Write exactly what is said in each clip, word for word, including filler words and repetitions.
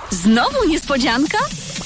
Znowu niespodzianka?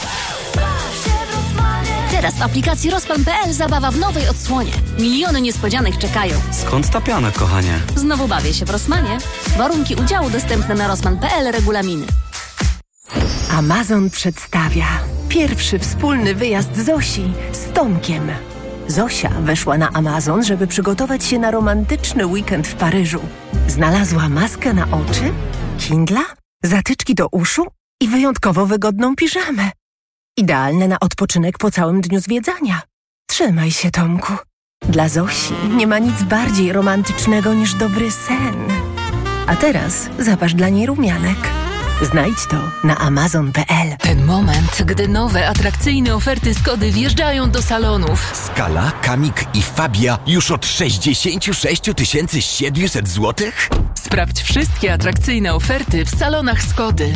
Teraz w aplikacji Rosman kropka pe el zabawa w nowej odsłonie. Miliony niespodzianek czekają. Skąd ta piana, kochanie? Znowu bawię się w Rosmanie. Warunki udziału dostępne na rosman kropka pe el, regulaminy. Amazon przedstawia pierwszy wspólny wyjazd Zosi z Tomkiem. Zosia weszła na Amazon, żeby przygotować się na romantyczny weekend w Paryżu. Znalazła maskę na oczy, Kindla, zatyczki do uszu i wyjątkowo wygodną piżamę. Idealne na odpoczynek po całym dniu zwiedzania. Trzymaj się, Tomku. Dla Zosi nie ma nic bardziej romantycznego niż dobry sen. A teraz zapasz dla niej rumianek. Znajdź to na amazon kropka pe el. Ten moment, gdy nowe, atrakcyjne oferty Skody wjeżdżają do salonów. Skala, Kamik i Fabia już od sześćdziesiąt sześć tysięcy siedemset złotych? Sprawdź wszystkie atrakcyjne oferty w salonach Skody.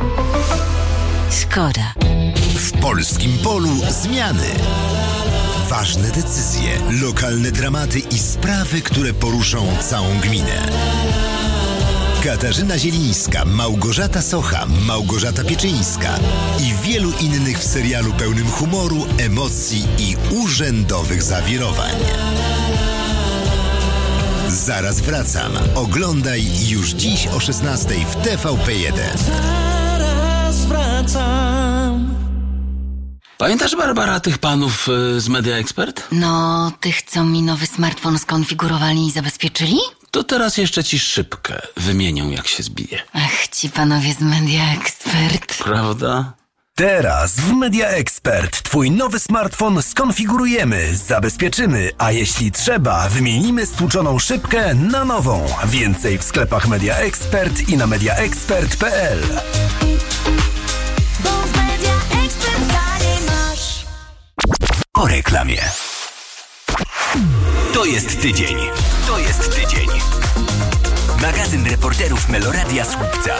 Szkoda. W polskim polu zmiany. Ważne decyzje, lokalne dramaty i sprawy, które poruszą całą gminę. Katarzyna Zielińska, Małgorzata Socha, Małgorzata Pieczyńska i wielu innych w serialu pełnym humoru, emocji i urzędowych zawirowań. Zaraz wracam. Oglądaj już dziś o szesnastej w T V P jeden. Zaraz wracam. Pamiętasz, Barbara, tych panów y, z Media Expert? No, tych, co mi nowy smartfon skonfigurowali i zabezpieczyli? To teraz jeszcze ci szybkę wymienią, jak się zbije. Ach, ci panowie z Media Expert. Prawda? Teraz w Media Expert twój nowy smartfon skonfigurujemy, zabezpieczymy, a jeśli trzeba, wymienimy stłuczoną szybkę na nową. Więcej w sklepach Media Expert i na media expert kropka pe el. Bo w Media Expert taniej masz. Po reklamie. To jest tydzień. To jest tydzień. Magazyn reporterów Meloradia Słupca.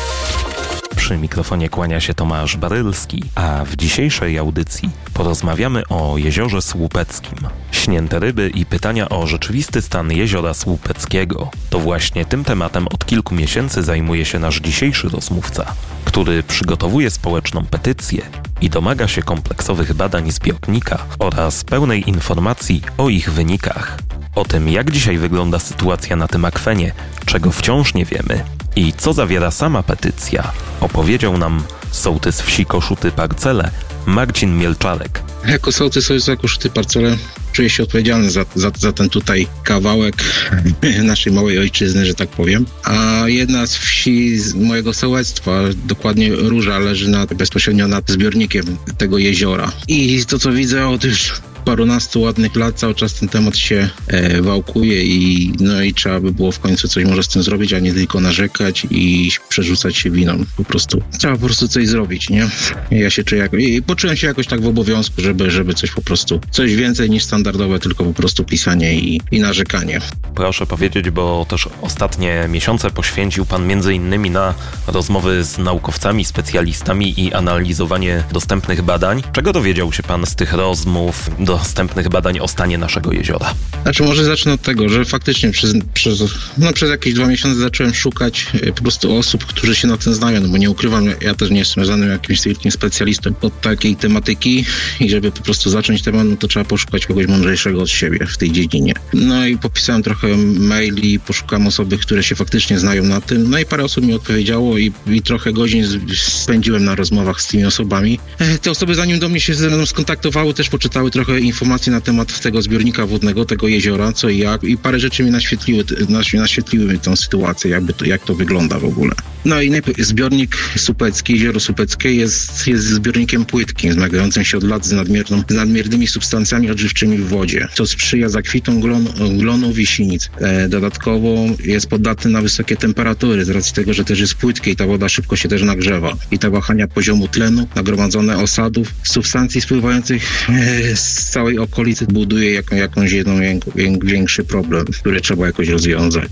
Przy mikrofonie kłania się Tomasz Barylski, a w dzisiejszej audycji porozmawiamy o Jeziorze Słupeckim. Śnięte ryby i pytania o rzeczywisty stan Jeziora Słupeckiego. To właśnie tym tematem od kilku miesięcy zajmuje się nasz dzisiejszy rozmówca, który przygotowuje społeczną petycję i domaga się kompleksowych badań zbiornika oraz pełnej informacji o ich wynikach. O tym, jak dzisiaj wygląda sytuacja na tym akwenie, czego wciąż nie wiemy i co zawiera sama petycja, opowiedział nam sołtys wsi Koszuty Parcele Marcin Mielczarek. Jako sołtys z Koszuty Parcele czuję się odpowiedzialny za, za, za ten tutaj kawałek naszej małej ojczyzny, że tak powiem. A jedna z wsi z mojego sołectwa, dokładnie Róża, leży nad, bezpośrednio nad zbiornikiem tego jeziora. I to, co widzę od już parunastu ładnych lat, cały czas ten temat się e, wałkuje i no i trzeba by było w końcu coś może z tym zrobić, a nie tylko narzekać i przerzucać się winą. Po prostu trzeba po prostu coś zrobić, nie? Ja się czuję jako, i poczułem się jakoś tak w obowiązku, żeby, żeby coś po prostu, coś więcej niż standardowe, tylko po prostu pisanie i, i narzekanie. Proszę powiedzieć, bo też ostatnie miesiące poświęcił pan między innymi na rozmowy z naukowcami, specjalistami i analizowanie dostępnych badań. Czego dowiedział się pan z tych rozmów, dostępnych badań o stanie naszego jeziora? Znaczy może zacznę od tego, że faktycznie przez, przez, no przez jakieś dwa miesiące zacząłem szukać po prostu osób, którzy się na tym znają, no bo nie ukrywam, ja też nie jestem żadnym jakimś wielkim specjalistą od takiej tematyki i żeby po prostu zacząć temat, no to trzeba poszukać kogoś mądrzejszego od siebie w tej dziedzinie. No i popisałem trochę maili, poszukałem osoby, które się faktycznie znają na tym, no i parę osób mi odpowiedziało i, i trochę godzin spędziłem na rozmowach z tymi osobami. Te osoby, zanim do mnie się ze mną skontaktowały, też poczytały trochę informacji na temat tego zbiornika wodnego, tego jeziora, co i jak, i parę rzeczy mi naświetliły, naświetliły mi tą sytuację, jakby to, jak to wygląda w ogóle. No i najpierw zbiornik Słupecki, jezioro Słupeckie jest, jest zbiornikiem płytkim, zmagającym się od lat z, nadmierną, z nadmiernymi substancjami odżywczymi w wodzie, co sprzyja zakwitom glon, glonów i sinic. E, dodatkowo jest podatny na wysokie temperatury, z racji tego, że też jest płytkie i ta woda szybko się też nagrzewa. I ta wahania poziomu tlenu, nagromadzone osadów, substancji spływających e, z całej okolicy buduje jaką, jakąś jedną większy problem, który trzeba jakoś rozwiązać.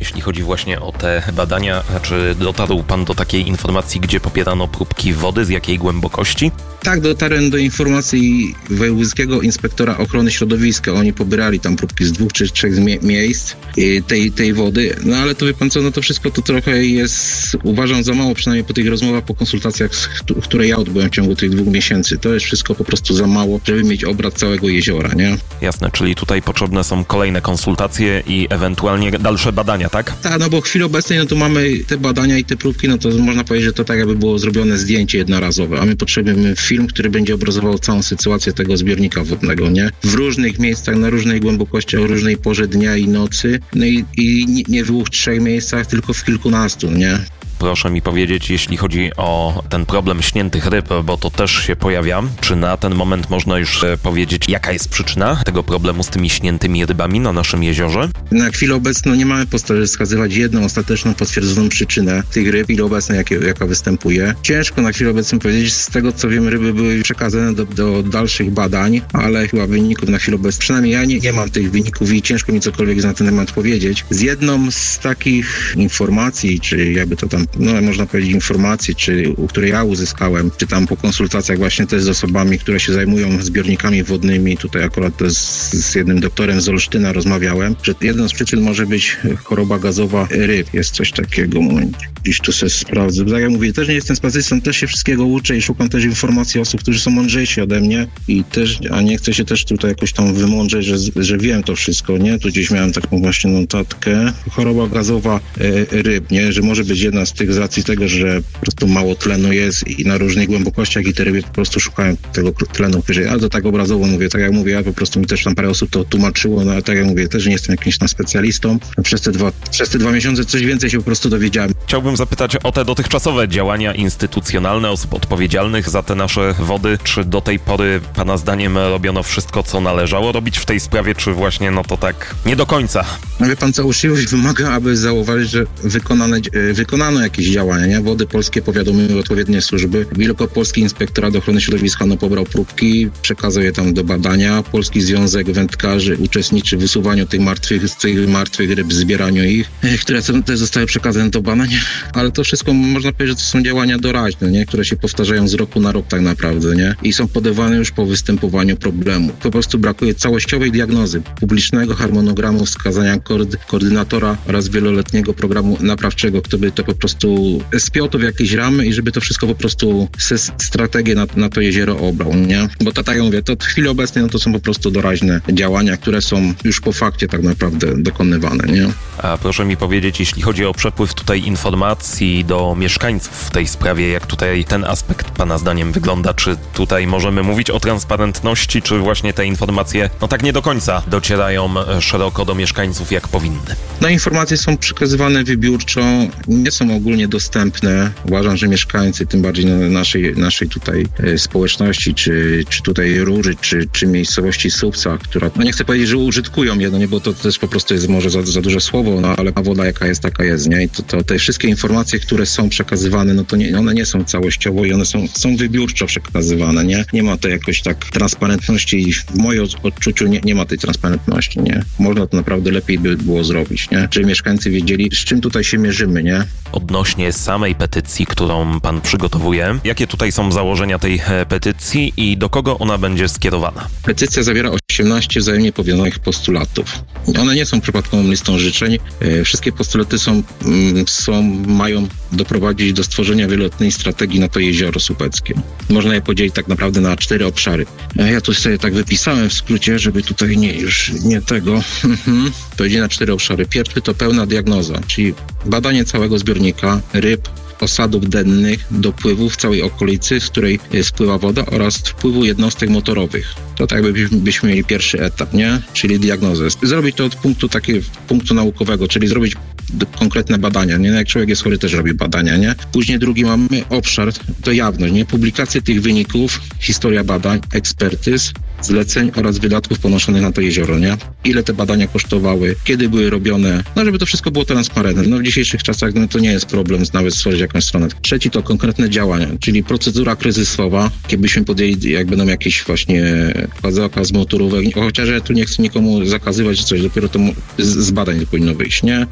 jeśli chodzi właśnie o te badania. Czy dotarł pan do takiej informacji, gdzie pobierano próbki wody, z jakiej głębokości? Tak, dotarłem do informacji wojewódzkiego inspektora ochrony środowiska. Oni pobierali tam próbki z dwóch czy trzech mie- miejsc tej, tej wody. No ale to wie pan co, no to wszystko to trochę jest, uważam, za mało, przynajmniej po tych rozmowach, po konsultacjach, które ja odbyłem w ciągu tych dwóch miesięcy. To jest wszystko po prostu za mało, żeby mieć obraz całego jeziora, nie? Jasne, czyli tutaj potrzebne są kolejne konsultacje i ewentualnie dalsze badania, tak? Tak, no bo w chwili obecnej no to mamy te badania i te próbki, no to można powiedzieć, że to tak jakby było zrobione zdjęcie jednorazowe, a my potrzebujemy film, który będzie obrazował całą sytuację tego zbiornika wodnego, nie? W różnych miejscach, na różnej głębokości, o różnej porze dnia i nocy, no i, i nie w dwóch, trzech miejscach, tylko w kilkunastu, nie? Proszę mi powiedzieć, jeśli chodzi o ten problem śniętych ryb, bo to też się pojawia, czy na ten moment można już powiedzieć, jaka jest przyczyna tego problemu z tymi śniętymi rybami na naszym jeziorze? Na chwilę obecną nie mamy podstawy wskazywać jedną ostateczną potwierdzoną przyczynę tych ryb, chwili obecnej, jakie, jaka występuje. Ciężko na chwilę obecną powiedzieć, z tego co wiem, ryby były przekazane do, do dalszych badań, ale chyba wyników na chwilę obecną, przynajmniej ja nie, nie mam tych wyników i ciężko mi cokolwiek na ten temat powiedzieć. Z jedną z takich informacji, czy jakby to tam no można powiedzieć informacji, czy, które ja uzyskałem, czy tam po konsultacjach właśnie też z osobami, które się zajmują zbiornikami wodnymi, tutaj akurat z, z jednym doktorem z Olsztyna rozmawiałem, że jedną z przyczyn może być choroba gazowa ryb. Jest coś takiego, moment, gdzieś tu sobie sprawdzę. Tak jak mówię, też nie jestem specjalistą, też się wszystkiego uczę i szukam też informacji osób, którzy są mądrzejsi ode mnie i też, a nie chcę się też tutaj jakoś tam wymądrzeć, że, że wiem to wszystko, nie? Tu gdzieś miałem taką właśnie notatkę. Choroba gazowa e, ryb, nie? Że może być jedna z tych z racji tego, że po prostu mało tlenu jest i na różnych głębokościach i te ryby po prostu szukają tego tlenu wyżej. Ale to tak obrazowo mówię, tak jak mówię, ja po prostu mi też tam parę osób to tłumaczyło, no ale tak jak mówię, też nie jestem jakimś tam specjalistą. Przez te dwa, przez te dwa miesiące coś więcej się po prostu dowiedziałem. Chciałbym zapytać o te dotychczasowe działania instytucjonalne osób odpowiedzialnych za te nasze wody. Czy do tej pory pana zdaniem robiono wszystko, co należało robić w tej sprawie, czy właśnie no to tak nie do końca? No wie pan co, uczciwość wymaga, aby zauważyć, że wykonane, wykonano jakieś działania, nie? Wody Polskie powiadomiły odpowiednie służby. Wielkopolski Inspektorat Ochrony Środowiska no, pobrał próbki, przekazał je tam do badania. Polski Związek Wędkarzy uczestniczy w wysuwaniu tych martwych, tych martwych ryb, zbieraniu ich, które też zostały przekazane do badań. Ale to wszystko można powiedzieć, że to są działania doraźne, nie? Które się powtarzają z roku na rok tak naprawdę, nie? I są podawane już po występowaniu problemu. Po prostu brakuje całościowej diagnozy, publicznego harmonogramu wskazania koord- koordynatora oraz wieloletniego programu naprawczego, kto by to po prostu spiął to w jakieś ramy i żeby to wszystko po prostu strategię na, na to jezioro obrał, nie? Bo to tak jak mówię, to w chwili obecnej no to są po prostu doraźne działania, które są już po fakcie tak naprawdę dokonywane, nie? A proszę mi powiedzieć, jeśli chodzi o przepływ tutaj informacji do mieszkańców w tej sprawie, jak tutaj ten aspekt pana zdaniem wygląda? Czy tutaj możemy mówić o transparentności, czy właśnie te informacje no tak nie do końca docierają szeroko do mieszkańców, jak powinny? No informacje są przekazywane wybiórczo, nie są ogólnie dostępne. Uważam, że mieszkańcy, tym bardziej no, naszej, naszej tutaj e, społeczności, czy, czy tutaj Róży, czy, czy miejscowości Słupca, która, no nie chcę powiedzieć, że użytkują je, no nie, bo to też po prostu jest może za, za duże słowo, no ale a woda jaka jest, taka jest, nie? I to, to te wszystkie informacje, które są przekazywane, no to nie, one nie są całościowo i one są, są wybiórczo przekazywane, nie? Nie ma to jakoś tak transparentności i w moim odczuciu nie, nie ma tej transparentności, nie? Można to naprawdę lepiej by było zrobić, nie? Żeby mieszkańcy wiedzieli, z czym tutaj się mierzymy, nie? Odnośnie samej petycji, którą pan przygotowuje, jakie tutaj są założenia tej petycji i do kogo ona będzie skierowana? Petycja zawiera osiemnaście wzajemnie powiązanych postulatów. One nie są przypadkową listą życzeń. Wszystkie postulaty są, są, mają doprowadzić do stworzenia wieloletniej strategii na to jezioro słupeckie. Można je podzielić tak naprawdę na cztery obszary. Ja tu sobie tak wypisałem w skrócie, żeby tutaj nie już nie tego. To idzie na cztery obszary. Pierwszy to pełna diagnoza, czyli badanie całego zbiornika ryb, osadów dennych, dopływów w całej okolicy, z której spływa woda oraz wpływu jednostek motorowych. To tak jakbyśmy byśmy mieli pierwszy etap, nie? Czyli diagnozę. Zrobić to od punktu takiego, punktu naukowego, czyli zrobić konkretne badania, nie? Jak człowiek jest chory, też robi badania, nie? Później drugi mamy obszar, to jawność, nie? Publikację tych wyników, historia badań, ekspertyz, zleceń oraz wydatków ponoszonych na to jezioro, nie? Ile te badania kosztowały, kiedy były robione, no żeby to wszystko było transparentne. No w dzisiejszych czasach no, to nie jest problem nawet stworzyć jakąś stronę. Trzeci to konkretne działania, czyli procedura kryzysowa, kiedybyśmy podjęli, jak będą jakieś właśnie zakaz motorówek, chociaż ja tu nie chcę nikomu zakazywać coś, dopiero to z, z badań to powinno wyjść, nie? Zakaz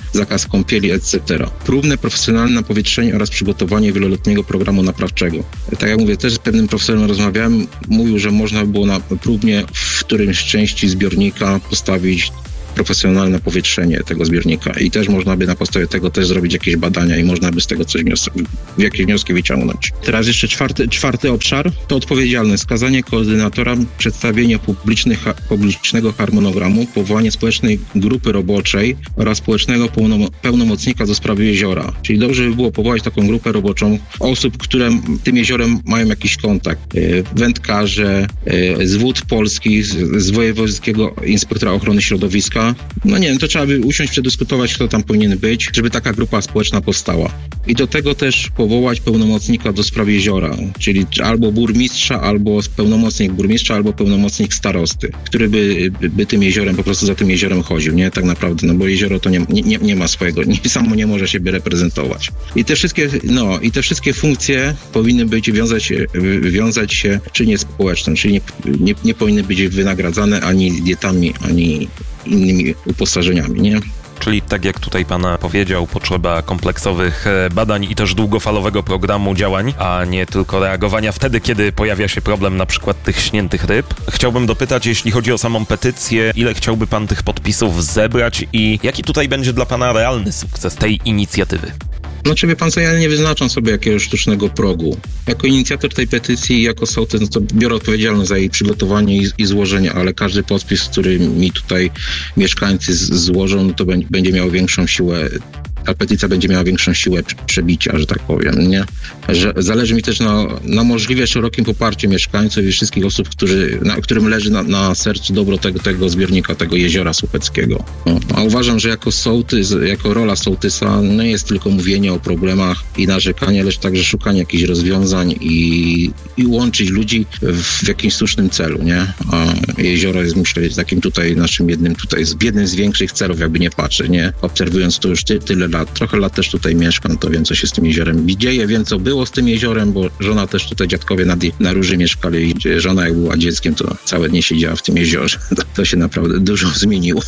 kąpieli, et cetera. Próbne profesjonalne napowietrzenie oraz przygotowanie wieloletniego programu naprawczego. Tak jak mówię, też z pewnym profesorem rozmawiałem, mówił, że można było na próbnie w którymś części zbiornika postawić profesjonalne powietrzenie tego zbiornika i też można by na podstawie tego też zrobić jakieś badania i można by z tego coś wnios- jakieś wnioski wyciągnąć. Teraz jeszcze czwarty, czwarty obszar to odpowiedzialność, skazanie koordynatora, przedstawienie publicznych, publicznego harmonogramu, powołanie społecznej grupy roboczej oraz społecznego pełnom- pełnomocnika do sprawy jeziora. Czyli dobrze by było powołać taką grupę roboczą osób, które tym jeziorem mają jakiś kontakt. Wędkarze, z Wód Polskich, z, z Wojewódzkiego Inspektora Ochrony Środowiska. No nie wiem, to trzeba by usiąść, przedyskutować, kto tam powinien być, żeby taka grupa społeczna powstała. I do tego też powołać pełnomocnika do spraw jeziora, czyli albo burmistrza, albo pełnomocnik burmistrza, albo pełnomocnik starosty, który by, by tym jeziorem, po prostu za tym jeziorem chodził, nie? Tak naprawdę, no bo jezioro to nie, nie, nie ma swojego, nie, samo nie może siebie reprezentować. I te wszystkie, no, i te wszystkie funkcje powinny być wiązać, wiązać się czynie społecznym, czyli nie, nie, nie powinny być wynagradzane ani dietami, ani innymi uposażeniami, nie? Czyli tak jak tutaj pan powiedział, potrzeba kompleksowych badań i też długofalowego programu działań, a nie tylko reagowania wtedy, kiedy pojawia się problem na przykład tych śniętych ryb. Chciałbym dopytać, jeśli chodzi o samą petycję, ile chciałby pan tych podpisów zebrać i jaki tutaj będzie dla pana realny sukces tej inicjatywy? Znaczy, wie pan co, ja nie wyznaczam sobie jakiegoś sztucznego progu. Jako inicjator tej petycji, jako sołtys, no to biorę odpowiedzialność za jej przygotowanie i, i złożenie, ale każdy podpis, który mi tutaj mieszkańcy z, złożą, no to będzie, będzie miał większą siłę, ta petycja będzie miała większą siłę przebicia, że tak powiem, nie? Że zależy mi też na, na możliwie szerokim poparciu mieszkańców i wszystkich osób, którzy, na, którym leży na, na sercu dobro tego, tego zbiornika, tego jeziora słupeckiego. No, a uważam, że jako sołtys, jako rola sołtysa nie jest tylko mówienie o problemach i narzekanie, lecz także szukanie jakichś rozwiązań i, i łączyć ludzi w jakimś słusznym celu, nie? A jezioro jest, myślę, takim tutaj naszym jednym tutaj, jednym z większych celów, jakby nie patrzeć, nie? Obserwując to już ty, tyle lat, trochę lat też tutaj mieszkam, to wiem, co się z tym jeziorem dzieje, wiem, co było z tym jeziorem, bo żona też tutaj, dziadkowie na, na Róży mieszkali i żona jak była dzieckiem, to całe dnie siedziała w tym jeziorze. To, to się naprawdę dużo zmieniło.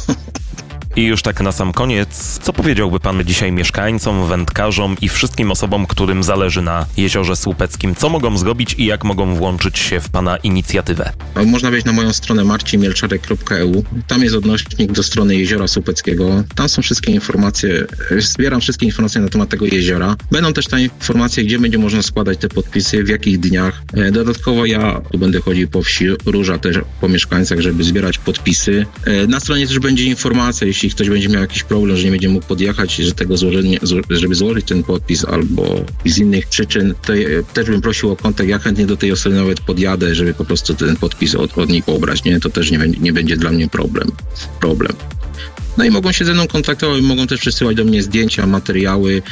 I już tak na sam koniec, co powiedziałby pan dzisiaj mieszkańcom, wędkarzom i wszystkim osobom, którym zależy na Jeziorze Słupeckim? Co mogą zrobić i jak mogą włączyć się w pana inicjatywę? Można wejść na moją stronę marcin mielczarek kropka e u. Tam jest odnośnik do strony Jeziora Słupeckiego. Tam są wszystkie informacje, zbieram wszystkie informacje na temat tego jeziora. Będą też te informacje, gdzie będzie można składać te podpisy, w jakich dniach. Dodatkowo ja tu będę chodził po wsi Róża, też po mieszkańcach, żeby zbierać podpisy. Na stronie też będzie informacja, jeśli ktoś będzie miał jakiś problem, że nie będzie mógł podjechać, że tego złożenie, żeby złożyć ten podpis albo z innych przyczyn, to też bym prosił o kontakt. Ja chętnie do tej osoby nawet podjadę, żeby po prostu ten podpis od, od niej pobrać, nie? To też nie, nie będzie dla mnie problem. problem. No i mogą się ze mną kontaktować, mogą też przesyłać do mnie zdjęcia, materiały.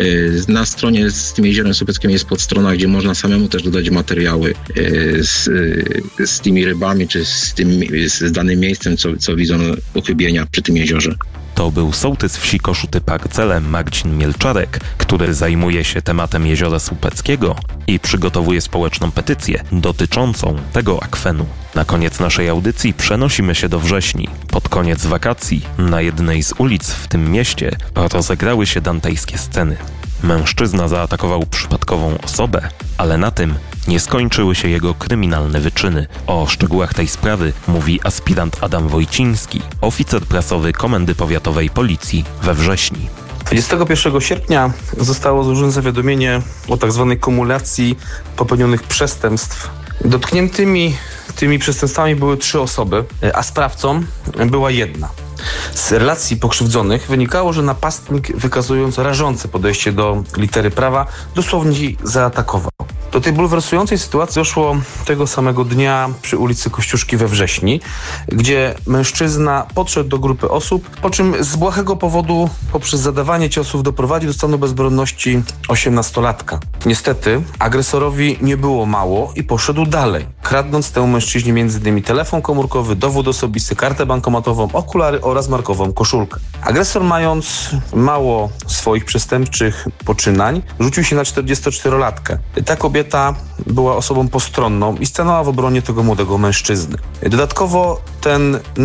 Na stronie z tym Jeziorem Słupeckim jest podstrona, gdzie można samemu też dodać materiały z, z tymi rybami, czy z, tym, z danym miejscem, co, co widzą uchybienia przy tym jeziorze. To był sołtys wsi Koszuty Parcele Marcin Mielczarek, który zajmuje się tematem Jeziora Słupeckiego i przygotowuje społeczną petycję dotyczącą tego akwenu. Na koniec naszej audycji przenosimy się do Wrześni. Pod koniec wakacji na jednej z ulic w tym mieście rozegrały się dantejskie sceny. Mężczyzna zaatakował przypadkową osobę, ale na tym nie skończyły się jego kryminalne wyczyny. O szczegółach tej sprawy mówi aspirant Adam Wojciński, oficer prasowy Komendy Powiatowej Policji we Wrześni. dwudziestego pierwszego sierpnia zostało złożone zawiadomienie o tzw. kumulacji popełnionych przestępstw. Dotkniętymi tymi przestępstwami były trzy osoby, a sprawcą była jedna. Z relacji pokrzywdzonych wynikało, że napastnik, wykazując rażące podejście do litery prawa, dosłownie zaatakował. Do tej bulwersującej sytuacji doszło tego samego dnia przy ulicy Kościuszki we Wrześni, gdzie mężczyzna podszedł do grupy osób, po czym z błahego powodu poprzez zadawanie ciosów doprowadził do stanu bezbronności osiemnastolatka. Niestety agresorowi nie było mało i poszedł dalej, kradnąc temu mężczyźnie między innymi telefon komórkowy, dowód osobisty, kartę bankomatową, okulary oraz markową koszulkę. Agresor, mając mało swoich przestępczych poczynań, rzucił się na czterdziestoczterolatkę. Ta kobieta była osobą postronną i stanęła w obronie tego młodego mężczyzny. Dodatkowo ten napastnik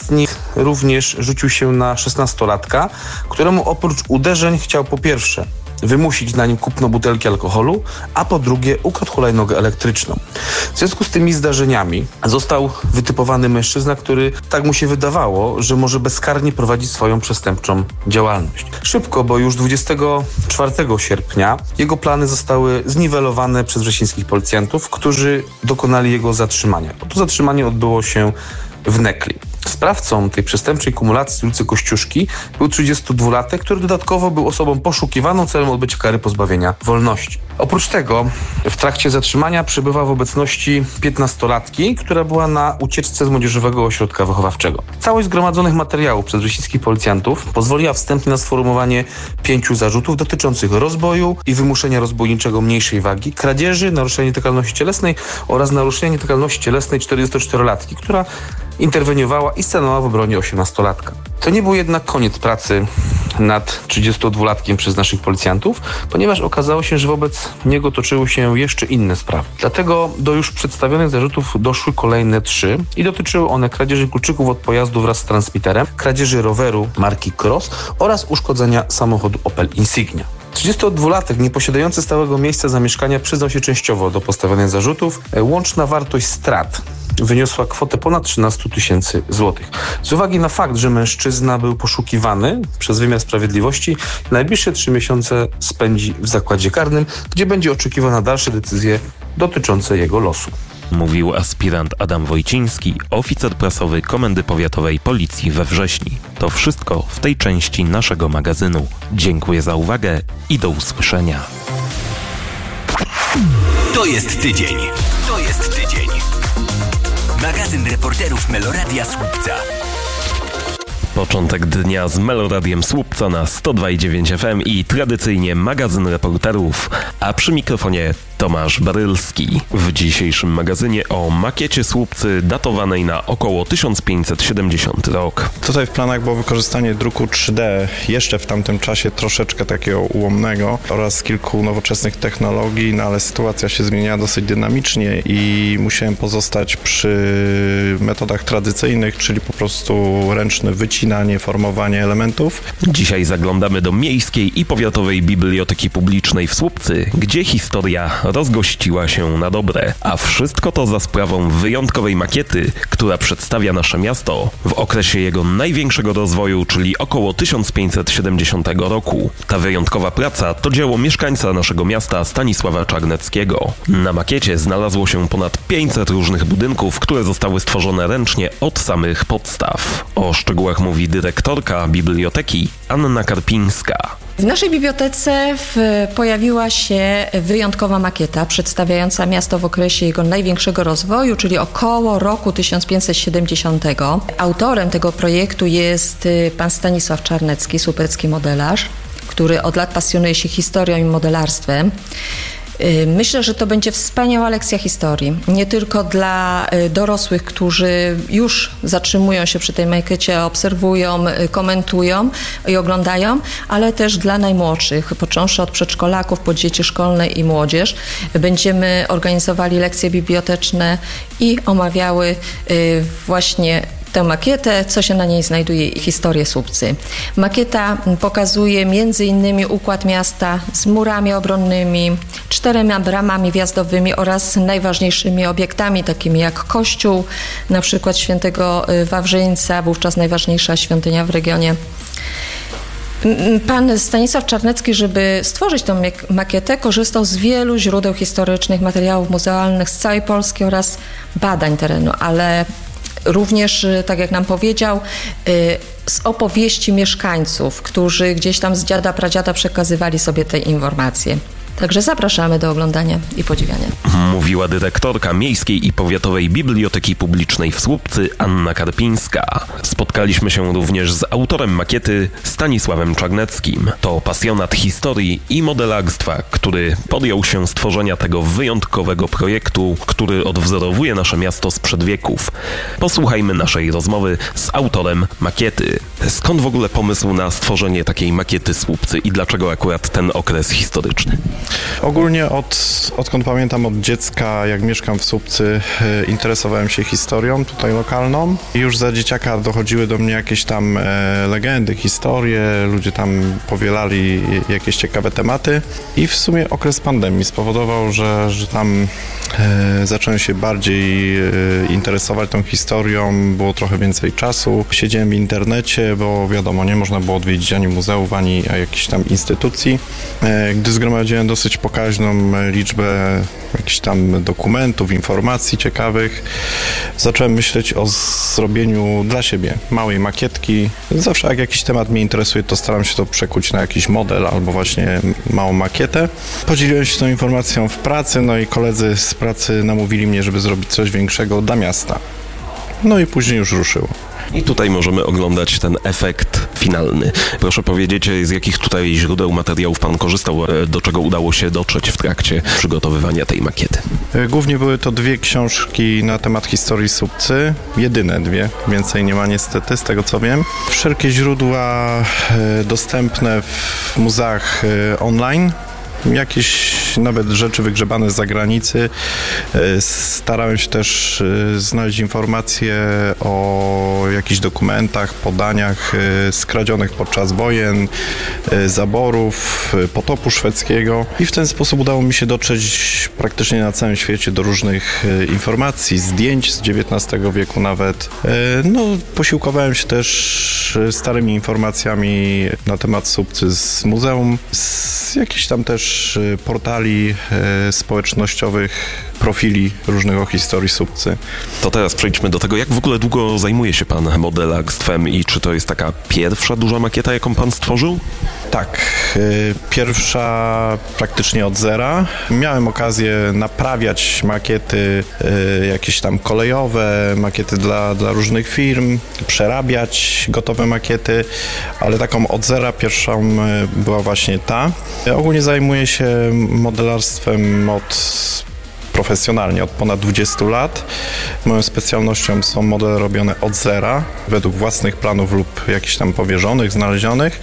Napastnik również rzucił się na szesnastolatka, któremu oprócz uderzeń chciał po pierwsze wymusić na nim kupno butelki alkoholu, a po drugie ukradł hulajnogę elektryczną. W związku z tymi zdarzeniami został wytypowany mężczyzna, który, tak mu się wydawało, że może bezkarnie prowadzić swoją przestępczą działalność. Szybko, bo już dwudziestego czwartego sierpnia jego plany zostały zniwelowane przez wrzesińskich policjantów, którzy dokonali jego zatrzymania. To zatrzymanie odbyło się w Nekli. Sprawcą tej przestępczej kumulacji z ulicy Kościuszki był trzydziestodwulatek, który dodatkowo był osobą poszukiwaną celem odbycia kary pozbawienia wolności. Oprócz tego w trakcie zatrzymania przebywa w obecności piętnastolatki, która była na ucieczce z młodzieżowego ośrodka wychowawczego. Całość zgromadzonych materiałów przez wrzesińskich policjantów pozwoliła wstępnie na sformułowanie pięciu zarzutów dotyczących rozboju i wymuszenia rozbójniczego mniejszej wagi, kradzieży, naruszenia nietykalności cielesnej oraz naruszenia nietykalności cielesnej czterdziestoczterolatki, która interweniowała i stanęła w obronie osiemnastolatka. To nie był jednak koniec pracy nad trzydziestodwulatkiem przez naszych policjantów, ponieważ okazało się, że wobec niego toczyły się jeszcze inne sprawy. Dlatego do już przedstawionych zarzutów doszły kolejne trzy i dotyczyły one kradzieży kluczyków od pojazdu wraz z transmiterem, kradzieży roweru marki Cross oraz uszkodzenia samochodu Opel Insignia. trzydziestodwulatek nieposiadający stałego miejsca zamieszkania przyznał się częściowo do postawionych zarzutów. Łączna wartość strat wyniosła kwotę ponad trzynaście tysięcy złotych. Z uwagi na fakt, że mężczyzna był poszukiwany przez wymiar sprawiedliwości, najbliższe trzy miesiące spędzi w zakładzie karnym, gdzie będzie oczekiwał na dalsze decyzje dotyczące jego losu. Mówił aspirant Adam Wojciński, oficer prasowy Komendy Powiatowej Policji we Wrześni. To wszystko w tej części naszego magazynu. Dziękuję za uwagę i do usłyszenia. To jest tydzień. To jest tydzień. Magazyn reporterów Meloradia Słupca. Początek dnia z Meloradiem Słupca na sto dwa i dziewięć F M i tradycyjnie magazyn reporterów, a przy mikrofonie Tomasz Barylski. W dzisiejszym magazynie o makiecie Słupcy datowanej na około tysiąc pięćset siedemdziesiąty rok. Tutaj w planach było wykorzystanie druku trzy D jeszcze w tamtym czasie troszeczkę takiego ułomnego oraz kilku nowoczesnych technologii, no ale sytuacja się zmienia dosyć dynamicznie i musiałem pozostać przy metodach tradycyjnych, czyli po prostu ręczne wycinanie, formowanie elementów. Dzisiaj zaglądamy do Miejskiej i Powiatowej Biblioteki Publicznej w Słupcy, gdzie historia rozgościła się na dobre, a wszystko to za sprawą wyjątkowej makiety, która przedstawia nasze miasto w okresie jego największego rozwoju, czyli około tysiąc pięćset siedemdziesiątego roku. Ta wyjątkowa praca to dzieło mieszkańca naszego miasta Stanisława Czarneckiego. Na makiecie znalazło się ponad pięćset różnych budynków, które zostały stworzone ręcznie od samych podstaw. O szczegółach mówi dyrektorka biblioteki Anna Karpińska. W naszej bibliotece w, pojawiła się wyjątkowa makieta przedstawiająca miasto w okresie jego największego rozwoju, czyli około roku tysiąc pięćset siedemdziesiątego. Autorem tego projektu jest pan Stanisław Czarnecki, słupecki modelarz, który od lat pasjonuje się historią i modelarstwem. Myślę, że to będzie wspaniała lekcja historii, nie tylko dla dorosłych, którzy już zatrzymują się przy tej makiecie, obserwują, komentują i oglądają, ale też dla najmłodszych, począwszy od przedszkolaków po dzieci szkolne i młodzież. Będziemy organizowali lekcje biblioteczne i omawiały właśnie tę makietę, co się na niej znajduje i historię Słupcy. Makieta pokazuje między innymi układ miasta z murami obronnymi, czterema bramami wjazdowymi oraz najważniejszymi obiektami, takimi jak kościół, na przykład świętego Wawrzyńca, wówczas najważniejsza świątynia w regionie. Pan Stanisław Czarnecki, żeby stworzyć tę makietę, korzystał z wielu źródeł historycznych, materiałów muzealnych z całej Polski oraz badań terenu, ale również, tak jak nam powiedział, z opowieści mieszkańców, którzy gdzieś tam z dziada, pradziada przekazywali sobie te informacje. Także zapraszamy do oglądania i podziwiania. Mówiła dyrektorka Miejskiej i Powiatowej Biblioteki Publicznej w Słupcy Anna Karpińska. Spotkaliśmy się również z autorem makiety Stanisławem Czarneckim. To pasjonat historii i modelarstwa, który podjął się stworzenia tego wyjątkowego projektu, który odwzorowuje nasze miasto sprzed wieków. Posłuchajmy naszej rozmowy z autorem makiety. Skąd w ogóle pomysł na stworzenie takiej makiety Słupcy i dlaczego akurat ten okres historyczny? Ogólnie od, odkąd pamiętam od dziecka, jak mieszkam w Słupcy, e, interesowałem się historią tutaj lokalną. I już za dzieciaka dochodziły do mnie jakieś tam e, legendy, historie, ludzie tam powielali jakieś ciekawe tematy. I w sumie okres pandemii spowodował, że, że tam e, zacząłem się bardziej e, interesować tą historią, było trochę więcej czasu. Siedziałem w internecie, bo wiadomo, nie można było odwiedzić ani muzeów, ani jakichś tam instytucji. E, gdy zgromadziłem dosyć pokaźną liczbę jakichś tam dokumentów, informacji ciekawych, zacząłem myśleć o zrobieniu dla siebie małej makietki. Zawsze jak jakiś temat mnie interesuje, to staram się to przekuć na jakiś model albo właśnie małą makietę. Podzieliłem się tą informacją w pracy, no i koledzy z pracy namówili mnie, żeby zrobić coś większego dla miasta. No i później już ruszyło. I tutaj możemy oglądać ten efekt finalny. Proszę powiedzieć, z jakich tutaj źródeł, materiałów pan korzystał, do czego udało się dotrzeć w trakcie przygotowywania tej makiety? Głównie były to dwie książki na temat historii Słupcy. Jedyne dwie, więcej nie ma niestety, z tego co wiem. Wszelkie źródła dostępne w muzeach online. Jakieś nawet rzeczy wygrzebane z zagranicy. Starałem się też znaleźć informacje o jakichś dokumentach, podaniach skradzionych podczas wojen, zaborów, potopu szwedzkiego i w ten sposób udało mi się dotrzeć praktycznie na całym świecie do różnych informacji, zdjęć z dziewiętnastego wieku nawet. No, posiłkowałem się też starymi informacjami na temat Słupcy z muzeum, z jakichś tam też portali e, społecznościowych, profili różnych o historii Słupcy. To teraz przejdźmy do tego, jak w ogóle długo zajmuje się pan modelarstwem i czy to jest taka pierwsza duża makieta, jaką pan stworzył? Tak, e, pierwsza praktycznie od zera. Miałem okazję naprawiać makiety e, jakieś tam kolejowe, makiety dla, dla różnych firm, przerabiać gotowe makiety, ale taką od zera pierwszą była właśnie ta. Ja ogólnie zajmuję się modelarstwem od profesjonalnie od ponad dwudziestu lat. Moją specjalnością są modele robione od zera, według własnych planów lub jakichś tam powierzonych, znalezionych,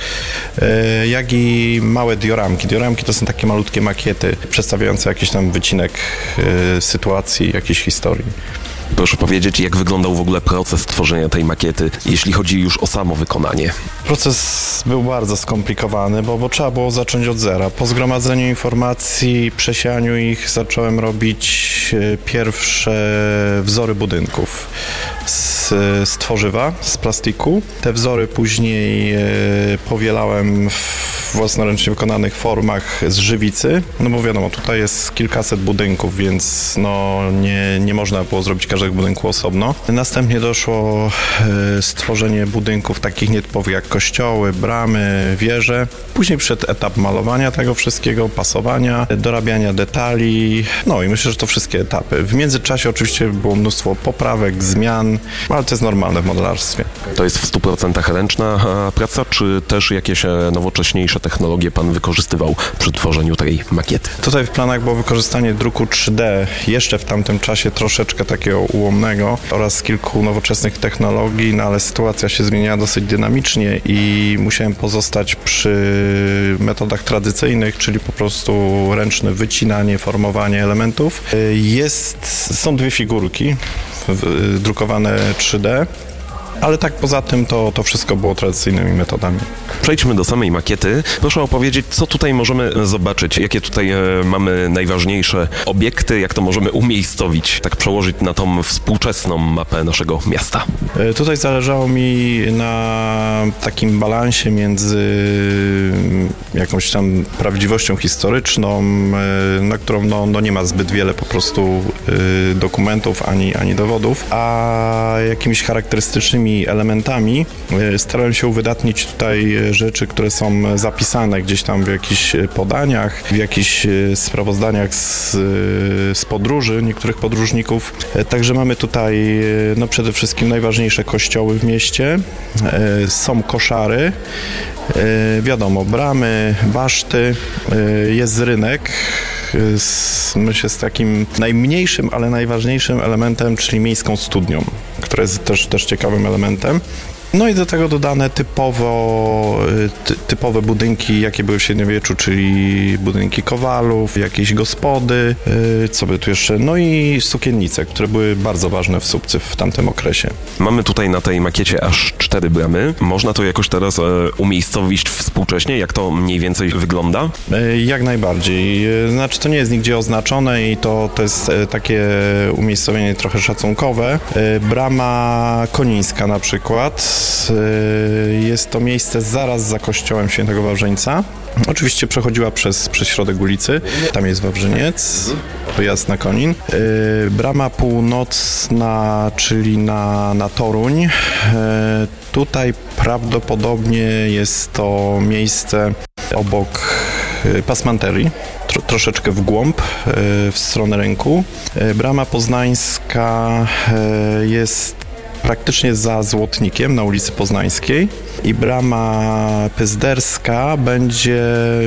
jak i małe dioramki. Dioramki to są takie malutkie makiety przedstawiające jakiś tam wycinek sytuacji, jakiejś historii. Proszę powiedzieć, jak wyglądał w ogóle proces tworzenia tej makiety, jeśli chodzi już o samo wykonanie? Proces był bardzo skomplikowany, bo, bo trzeba było zacząć od zera. Po zgromadzeniu informacji, przesianiu ich zacząłem robić pierwsze wzory budynków z, z tworzywa, z plastiku. Te wzory później powielałem w własnoręcznie wykonanych formach z żywicy, no bo wiadomo, tutaj jest kilkaset budynków, więc no nie, nie można było zrobić każdego budynku osobno. Następnie doszło e, stworzenie budynków takich nietypowych jak kościoły, bramy, wieże. Później przyszedł etap malowania tego wszystkiego, pasowania, dorabiania detali, no i myślę, że to wszystkie etapy. W międzyczasie oczywiście było mnóstwo poprawek, zmian, ale to jest normalne w modelarstwie. To jest w stu procentach ręczna praca, czy też jakieś nowocześniejsze technologie pan wykorzystywał przy tworzeniu tej makiety? Tutaj w planach było wykorzystanie druku trzy D, jeszcze w tamtym czasie troszeczkę takiego ułomnego oraz kilku nowoczesnych technologii, no ale sytuacja się zmieniała dosyć dynamicznie i musiałem pozostać przy metodach tradycyjnych, czyli po prostu ręczne wycinanie, formowanie elementów. Jest, są dwie figurki drukowane trzy D. Ale tak poza tym to, to wszystko było tradycyjnymi metodami. Przejdźmy do samej makiety. Proszę opowiedzieć, co tutaj możemy zobaczyć, jakie tutaj e, mamy najważniejsze obiekty, jak to możemy umiejscowić, tak przełożyć na tą współczesną mapę naszego miasta. E, tutaj zależało mi na takim balansie między jakąś tam prawdziwością historyczną, e, na którą no, no nie ma zbyt wiele po prostu e, dokumentów ani, ani dowodów, a jakimiś charakterystycznymi elementami. Starałem się uwydatnić tutaj rzeczy, które są zapisane gdzieś tam w jakichś podaniach, w jakichś sprawozdaniach z, z podróży niektórych podróżników. Także mamy tutaj no przede wszystkim najważniejsze kościoły w mieście. Są koszary, wiadomo, bramy, baszty, jest rynek. Z, myślę, z takim najmniejszym, ale najważniejszym elementem, czyli miejską studnią, która jest też, też ciekawym elementem. No i do tego dodane typowo, ty, typowe budynki, jakie były w średniowieczu, czyli budynki kowalów, jakieś gospody, co by tu jeszcze, no i sukiennice, które były bardzo ważne w Słupcy w tamtym okresie. Mamy tutaj na tej makiecie aż cztery bramy. Można to jakoś teraz e, umiejscowić współcześnie, jak to mniej więcej wygląda? E, jak najbardziej. Znaczy to nie jest nigdzie oznaczone i to, to jest e, takie umiejscowienie trochę szacunkowe. E, brama Konińska na przykład. E, jest to miejsce zaraz za kościołem Świętego Wawrzyńca. Oczywiście przechodziła przez, przez środek ulicy. Tam jest Wawrzyniec, wyjazd na Konin. E, brama Północna, czyli na, na Toruń. E, tutaj prawdopodobnie jest to miejsce obok pasmanterii, tro, troszeczkę w głąb, w stronę rynku. Brama Poznańska jest praktycznie za Złotnikiem na ulicy Poznańskiej i brama Pyzderska będzie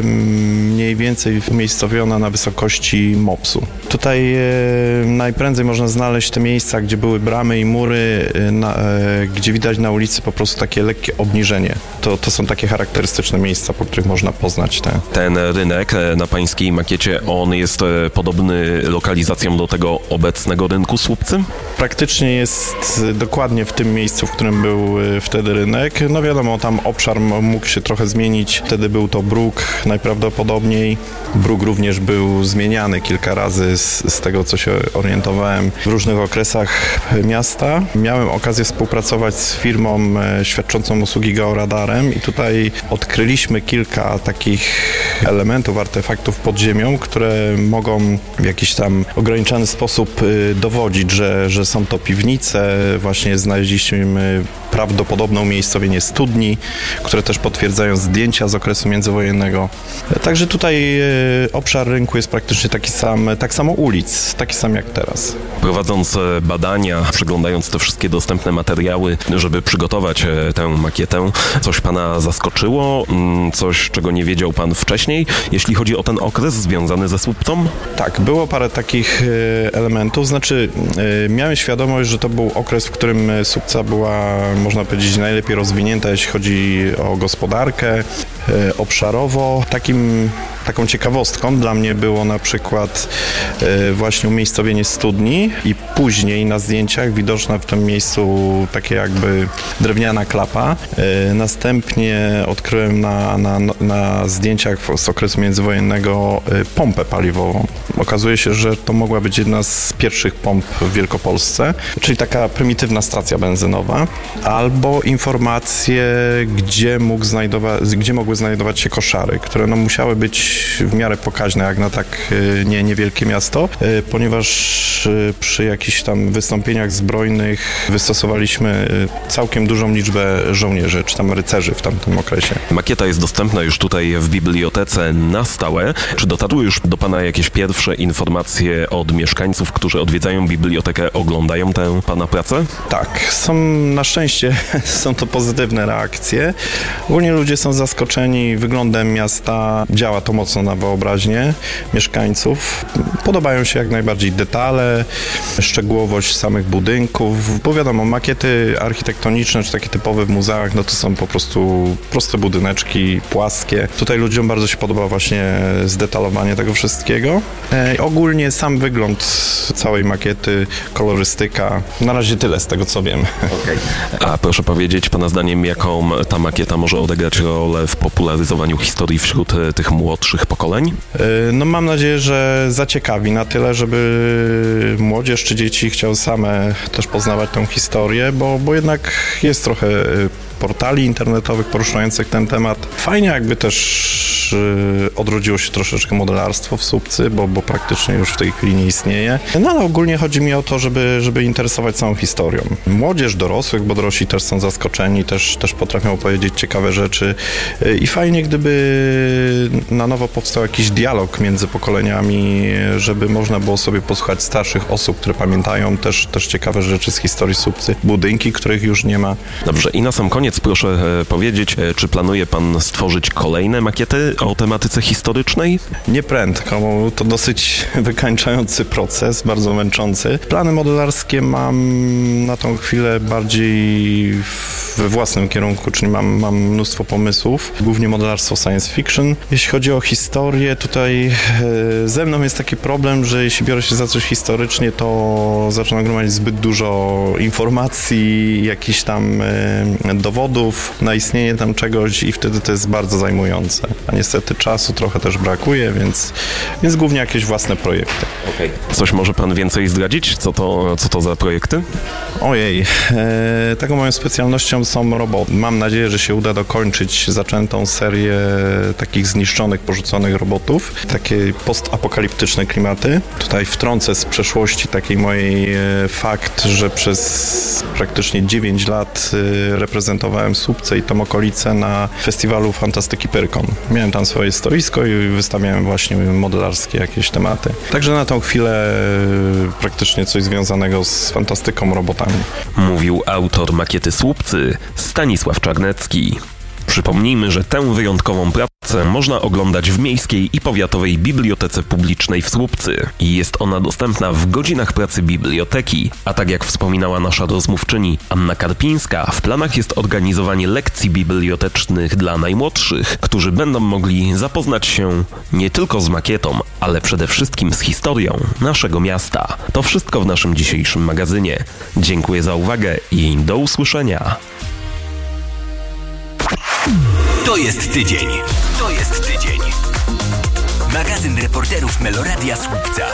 mniej więcej umiejscowiona na wysokości mopsu. Tutaj e, najprędzej można znaleźć te miejsca, gdzie były bramy i mury, e, na, e, gdzie widać na ulicy po prostu takie lekkie obniżenie. To, to są takie charakterystyczne miejsca, po których można poznać te. Ten rynek na pańskiej makiecie, on jest e, podobny lokalizacją do tego obecnego rynku Słupcy? Praktycznie jest dokładnie w tym miejscu, w którym był wtedy rynek. No wiadomo, tam obszar mógł się trochę zmienić. Wtedy był to bruk najprawdopodobniej. Bruk również był zmieniany kilka razy z, z tego, co się orientowałem w różnych okresach miasta. Miałem okazję współpracować z firmą świadczącą usługi georadarem i tutaj odkryliśmy kilka takich elementów, artefaktów pod ziemią, które mogą w jakiś tam ograniczony sposób dowodzić, że, że są to piwnice. Właśnie znaleźliśmy prawdopodobne umiejscowienie studni, które też potwierdzają zdjęcia z okresu międzywojennego. Także tutaj obszar rynku jest praktycznie taki sam, tak samo ulic, taki sam jak teraz. Prowadząc badania, przeglądając te wszystkie dostępne materiały, żeby przygotować tę makietę, coś pana zaskoczyło? Coś, czego nie wiedział pan wcześniej, jeśli chodzi o ten okres związany ze Słupcą? Tak, było parę takich elementów. Znaczy, miałem świadomość, że to był okres, w którym Słupca była, można powiedzieć, najlepiej rozwinięta, jeśli chodzi o gospodarkę, obszarowo. Takim, taką ciekawostką dla mnie było na przykład właśnie umiejscowienie studni i później na zdjęciach widoczna w tym miejscu takie jakby drewniana klapa. Następnie odkryłem na, na, na zdjęciach z okresu międzywojennego pompę paliwową. Okazuje się, że to mogła być jedna z pierwszych pomp w Wielkopolsce, czyli taka prymitywna stacja benzynowa, albo informacje, gdzie, mógł znajdować, gdzie mogły znajdować się koszary, które no musiały być w miarę pokaźne jak na tak nie, niewielkie miasto, ponieważ przy jakichś tam wystąpieniach zbrojnych wystosowaliśmy całkiem dużą liczbę żołnierzy, czy tam rycerzy w tamtym okresie. Makieta jest dostępna już tutaj w bibliotece na stałe. Czy dotarły już do pana jakieś pierwsze informacje od mieszkańców, którzy odwiedzają bibliotekę, oglądają tę pana pracę? Tak, są na szczęście są to pozytywne reakcje. Ogólnie ludzie są zaskoczeni wyglądem miasta. Działa to mocno na wyobraźnię mieszkańców. Podobają się jak najbardziej detale, szczegółowość samych budynków, bo wiadomo, makiety architektoniczne, czy takie typowe w muzeach, no to są po prostu proste budyneczki, płaskie. Tutaj ludziom bardzo się podoba właśnie zdetalowanie tego wszystkiego. E, ogólnie sam wygląd całej makiety, kolorystyka, na razie tyle z tego, co wiem. Okay. A proszę powiedzieć, pana zdaniem, jaką ta makieta może odegrać rolę w popularyzowaniu historii wśród tych młodszych pokoleń? No mam nadzieję, że zaciekawi na tyle, żeby młodzież czy dzieci chciały same też poznawać tę historię, bo, bo jednak jest trochę portali internetowych poruszających ten temat. Fajnie jakby też yy, odrodziło się troszeczkę modelarstwo w Słupcy, bo, bo praktycznie już w tej chwili nie istnieje. No ale ogólnie chodzi mi o to, żeby, żeby interesować całą historią. Młodzież, dorosłych, bo dorośli też są zaskoczeni, też, też potrafią opowiedzieć ciekawe rzeczy yy, i fajnie, gdyby na nowo powstał jakiś dialog między pokoleniami, żeby można było sobie posłuchać starszych osób, które pamiętają też, też ciekawe rzeczy z historii Słupcy, budynki, których już nie ma. Dobrze, i na sam koniec koniec proszę powiedzieć, czy planuje pan stworzyć kolejne makiety o tematyce historycznej? Nie prędko, bo to dosyć wykańczający proces, bardzo męczący. Plany modelarskie mam na tą chwilę bardziej we własnym kierunku, czyli mam, mam mnóstwo pomysłów, głównie modelarstwo science fiction. Jeśli chodzi o historię, tutaj e, ze mną jest taki problem, że jeśli biorę się za coś historycznie, to zaczynam gromadzić zbyt dużo informacji, jakichś tam e, dowodów na istnienie tam czegoś i wtedy to jest bardzo zajmujące. A niestety czasu trochę też brakuje, więc, więc głównie jakieś własne projekty. Okay. Coś może pan więcej zdradzić? Co to, co to za projekty? Ojej, e, taką moją specjalnością są roboty. Mam nadzieję, że się uda dokończyć zaczętą serię takich zniszczonych, porzuconych robotów. Takie postapokaliptyczne klimaty. Tutaj wtrącę z przeszłości takiej mojej e, fakt, że przez praktycznie dziewięć lat e, reprezentowałem Słupce i tą okolicę na festiwalu Fantastyki Pyrkon. Miałem tam swoje stoisko i wystawiałem właśnie modelarskie jakieś tematy. Także na tą chwilę e, praktycznie coś związanego z fantastyką, robotami. Mówił autor makiety Słupcy, Stanisław Czarnecki. Przypomnijmy, że tę wyjątkową pracę można oglądać w Miejskiej i Powiatowej Bibliotece Publicznej w Słupcy i jest ona dostępna w godzinach pracy biblioteki, a tak jak wspominała nasza rozmówczyni Anna Karpińska, w planach jest organizowanie lekcji bibliotecznych dla najmłodszych, którzy będą mogli zapoznać się nie tylko z makietą, ale przede wszystkim z historią naszego miasta. To wszystko w naszym dzisiejszym magazynie. Dziękuję za uwagę i do usłyszenia. To jest tydzień. To jest tydzień. Magazyn reporterów Meloradia Słupca.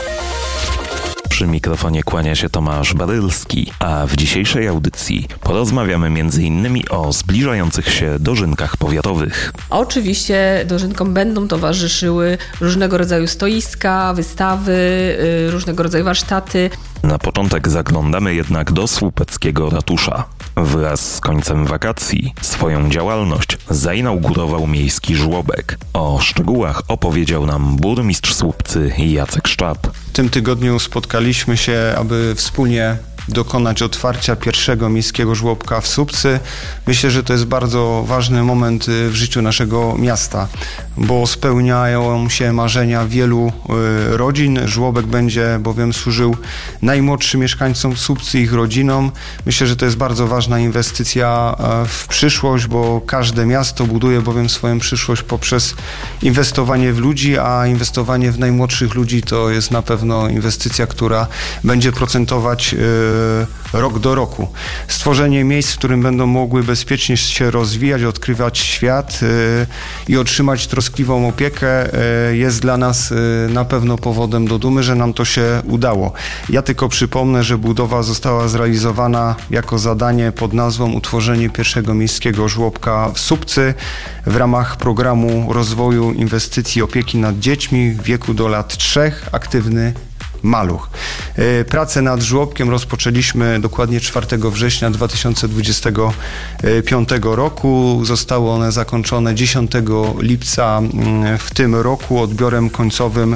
Przy mikrofonie kłania się Tomasz Barylski, a w dzisiejszej audycji porozmawiamy między innymi o zbliżających się dożynkach powiatowych. Oczywiście dożynkom będą towarzyszyły różnego rodzaju stoiska, wystawy, różnego rodzaju warsztaty. Na początek zaglądamy jednak do słupeckiego ratusza. Wraz z końcem wakacji swoją działalność zainaugurował miejski żłobek. O szczegółach opowiedział nam burmistrz Słupcy Jacek Szczap. W tym tygodniu spotkaliśmy się, aby wspólnie dokonać otwarcia pierwszego miejskiego żłobka w Słupcy. Myślę, że to jest bardzo ważny moment w życiu naszego miasta, bo spełniają się marzenia wielu y, rodzin. Żłobek będzie bowiem służył najmłodszym mieszkańcom Słupcy i ich rodzinom. Myślę, że to jest bardzo ważna inwestycja w przyszłość, bo każde miasto buduje bowiem swoją przyszłość poprzez inwestowanie w ludzi, a inwestowanie w najmłodszych ludzi to jest na pewno inwestycja, która będzie procentować y, rok do roku. Stworzenie miejsc, w którym będą mogły bezpiecznie się rozwijać, odkrywać świat yy, i otrzymać troskliwą opiekę yy, jest dla nas yy, na pewno powodem do dumy, że nam to się udało. Ja tylko przypomnę, że budowa została zrealizowana jako zadanie pod nazwą utworzenie pierwszego miejskiego żłobka w Słupcy w ramach programu rozwoju inwestycji opieki nad dziećmi w wieku do lat trzech, aktywny maluch. Pracę nad żłobkiem rozpoczęliśmy dokładnie czwartego września dwa tysiące dwudziestego piątego roku. Zostały one zakończone dziesiątego lipca w tym roku odbiorem końcowym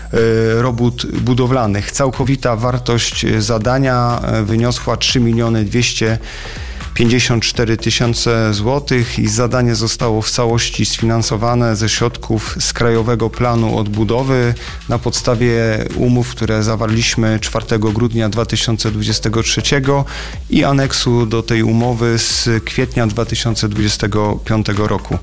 robót budowlanych. Całkowita wartość zadania wyniosła trzy miliony dwieście pięćdziesiąt cztery tysiące złotych i zadanie zostało w całości sfinansowane ze środków z Krajowego Planu Odbudowy na podstawie umów, które zawarliśmy czwartego grudnia dwa tysiące dwudziestego trzeciego i aneksu do tej umowy z kwietnia dwa tysiące dwudziestego piątego roku.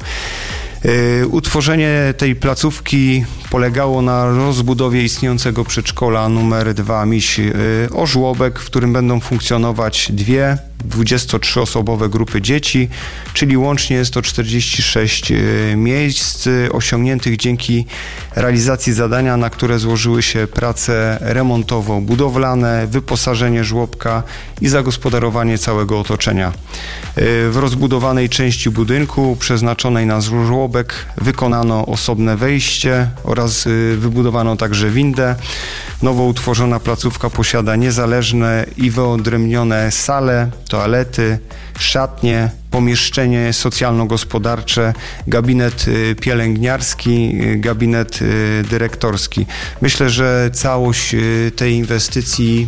Utworzenie tej placówki polegało na rozbudowie istniejącego przedszkola numer dwa Miś o żłobek, w którym będą funkcjonować dwie dwudziestotrzyosobowe grupy dzieci, czyli łącznie jest to czterdzieści sześć miejsc osiągniętych dzięki realizacji zadania, na które złożyły się prace remontowo-budowlane, wyposażenie żłobka i zagospodarowanie całego otoczenia. W rozbudowanej części budynku przeznaczonej na żłobek wykonano osobne wejście oraz wybudowano także windę. Nowo utworzona placówka posiada niezależne i wyodrębnione sale, toalety, szatnie, pomieszczenie socjalno-gospodarcze, gabinet pielęgniarski, gabinet dyrektorski. Myślę, że całość tej inwestycji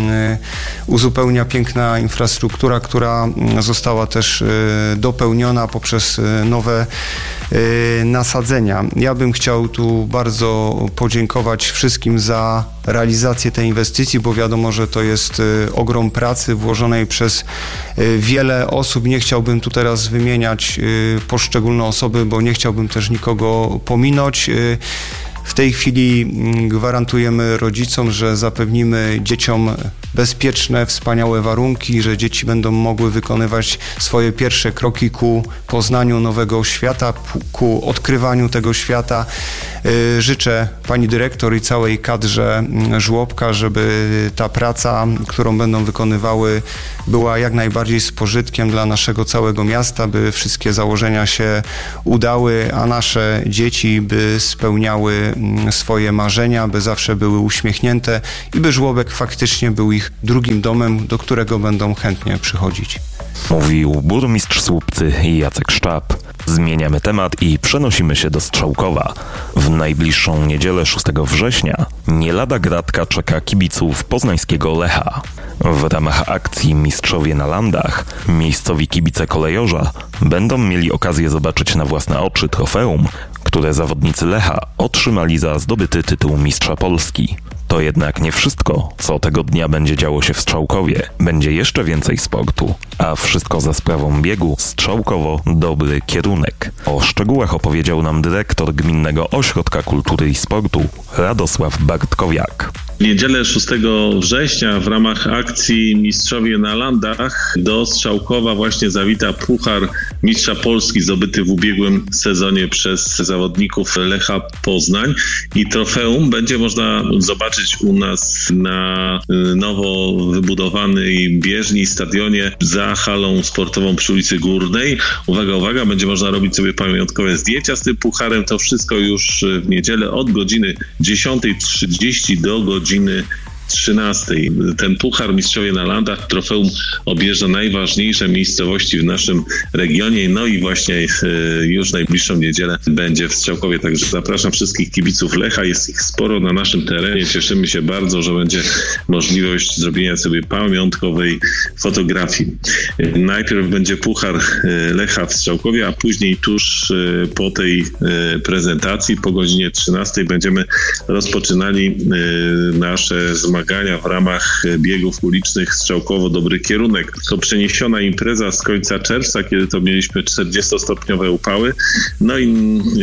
uzupełnia piękna infrastruktura, która została też dopełniona poprzez nowe nasadzenia. Ja bym chciał tu bardzo podziękować wszystkim za realizację tej inwestycji, bo wiadomo, że to jest ogrom pracy włożonej przez wiele osób. Nie chciałbym tu teraz wymieniać poszczególne osoby, bo nie chciałbym też nikogo pominąć. W tej chwili gwarantujemy rodzicom, że zapewnimy dzieciom bezpieczne, wspaniałe warunki, że dzieci będą mogły wykonywać swoje pierwsze kroki ku poznaniu nowego świata, ku odkrywaniu tego świata. Życzę pani dyrektor i całej kadrze żłobka, żeby ta praca, którą będą wykonywały, była jak najbardziej z pożytkiem dla naszego całego miasta, by wszystkie założenia się udały, a nasze dzieci by spełniały swoje marzenia, by zawsze były uśmiechnięte i by żłobek faktycznie był ich drugim domem, do którego będą chętnie przychodzić. Mówił burmistrz Słupcy Jacek Szczap. Zmieniamy temat i przenosimy się do Strzałkowa. W najbliższą niedzielę szóstego września nie lada gratka czeka kibiców poznańskiego Lecha. W ramach akcji Mistrzowie na Landach miejscowi kibice kolejorza będą mieli okazję zobaczyć na własne oczy trofeum, które zawodnicy Lecha otrzymali za zdobyty tytuł Mistrza Polski. To jednak nie wszystko, co tego dnia będzie działo się w Strzałkowie. Będzie jeszcze więcej sportu, a wszystko za sprawą biegu Strzałkowo Dobry Kierunek. O szczegółach opowiedział nam dyrektor Gminnego Ośrodka Kultury i Sportu Radosław Bartkowiak. W niedzielę szóstego września w ramach akcji Mistrzowie na Landach do Strzałkowa właśnie zawita Puchar Mistrza Polski zdobyty w ubiegłym sezonie przez zawodników Lecha Poznań i trofeum będzie można zobaczyć u nas na nowo wybudowanej bieżni, stadionie za halą sportową przy ulicy Górnej. Uwaga, uwaga, będzie można robić sobie pamiątkowe zdjęcia z tym pucharem. To wszystko już w niedzielę od godziny dziesiąta trzydzieści do godziny godziny trzynastej. Ten Puchar Mistrzowie na Landach, trofeum objeżdża najważniejsze miejscowości w naszym regionie, no i właśnie już najbliższą niedzielę będzie w Strzałkowie, także zapraszam wszystkich kibiców Lecha, jest ich sporo na naszym terenie, cieszymy się bardzo, że będzie możliwość zrobienia sobie pamiątkowej fotografii. Najpierw będzie Puchar Lecha w Strzałkowie, a później tuż po tej prezentacji, po godzinie trzynastej będziemy rozpoczynali nasze zmagania zmagania w ramach biegów ulicznych Strzałkowo Dobry Kierunek. To przeniesiona impreza z końca czerwca, kiedy to mieliśmy czterdziestostopniowe upały. No i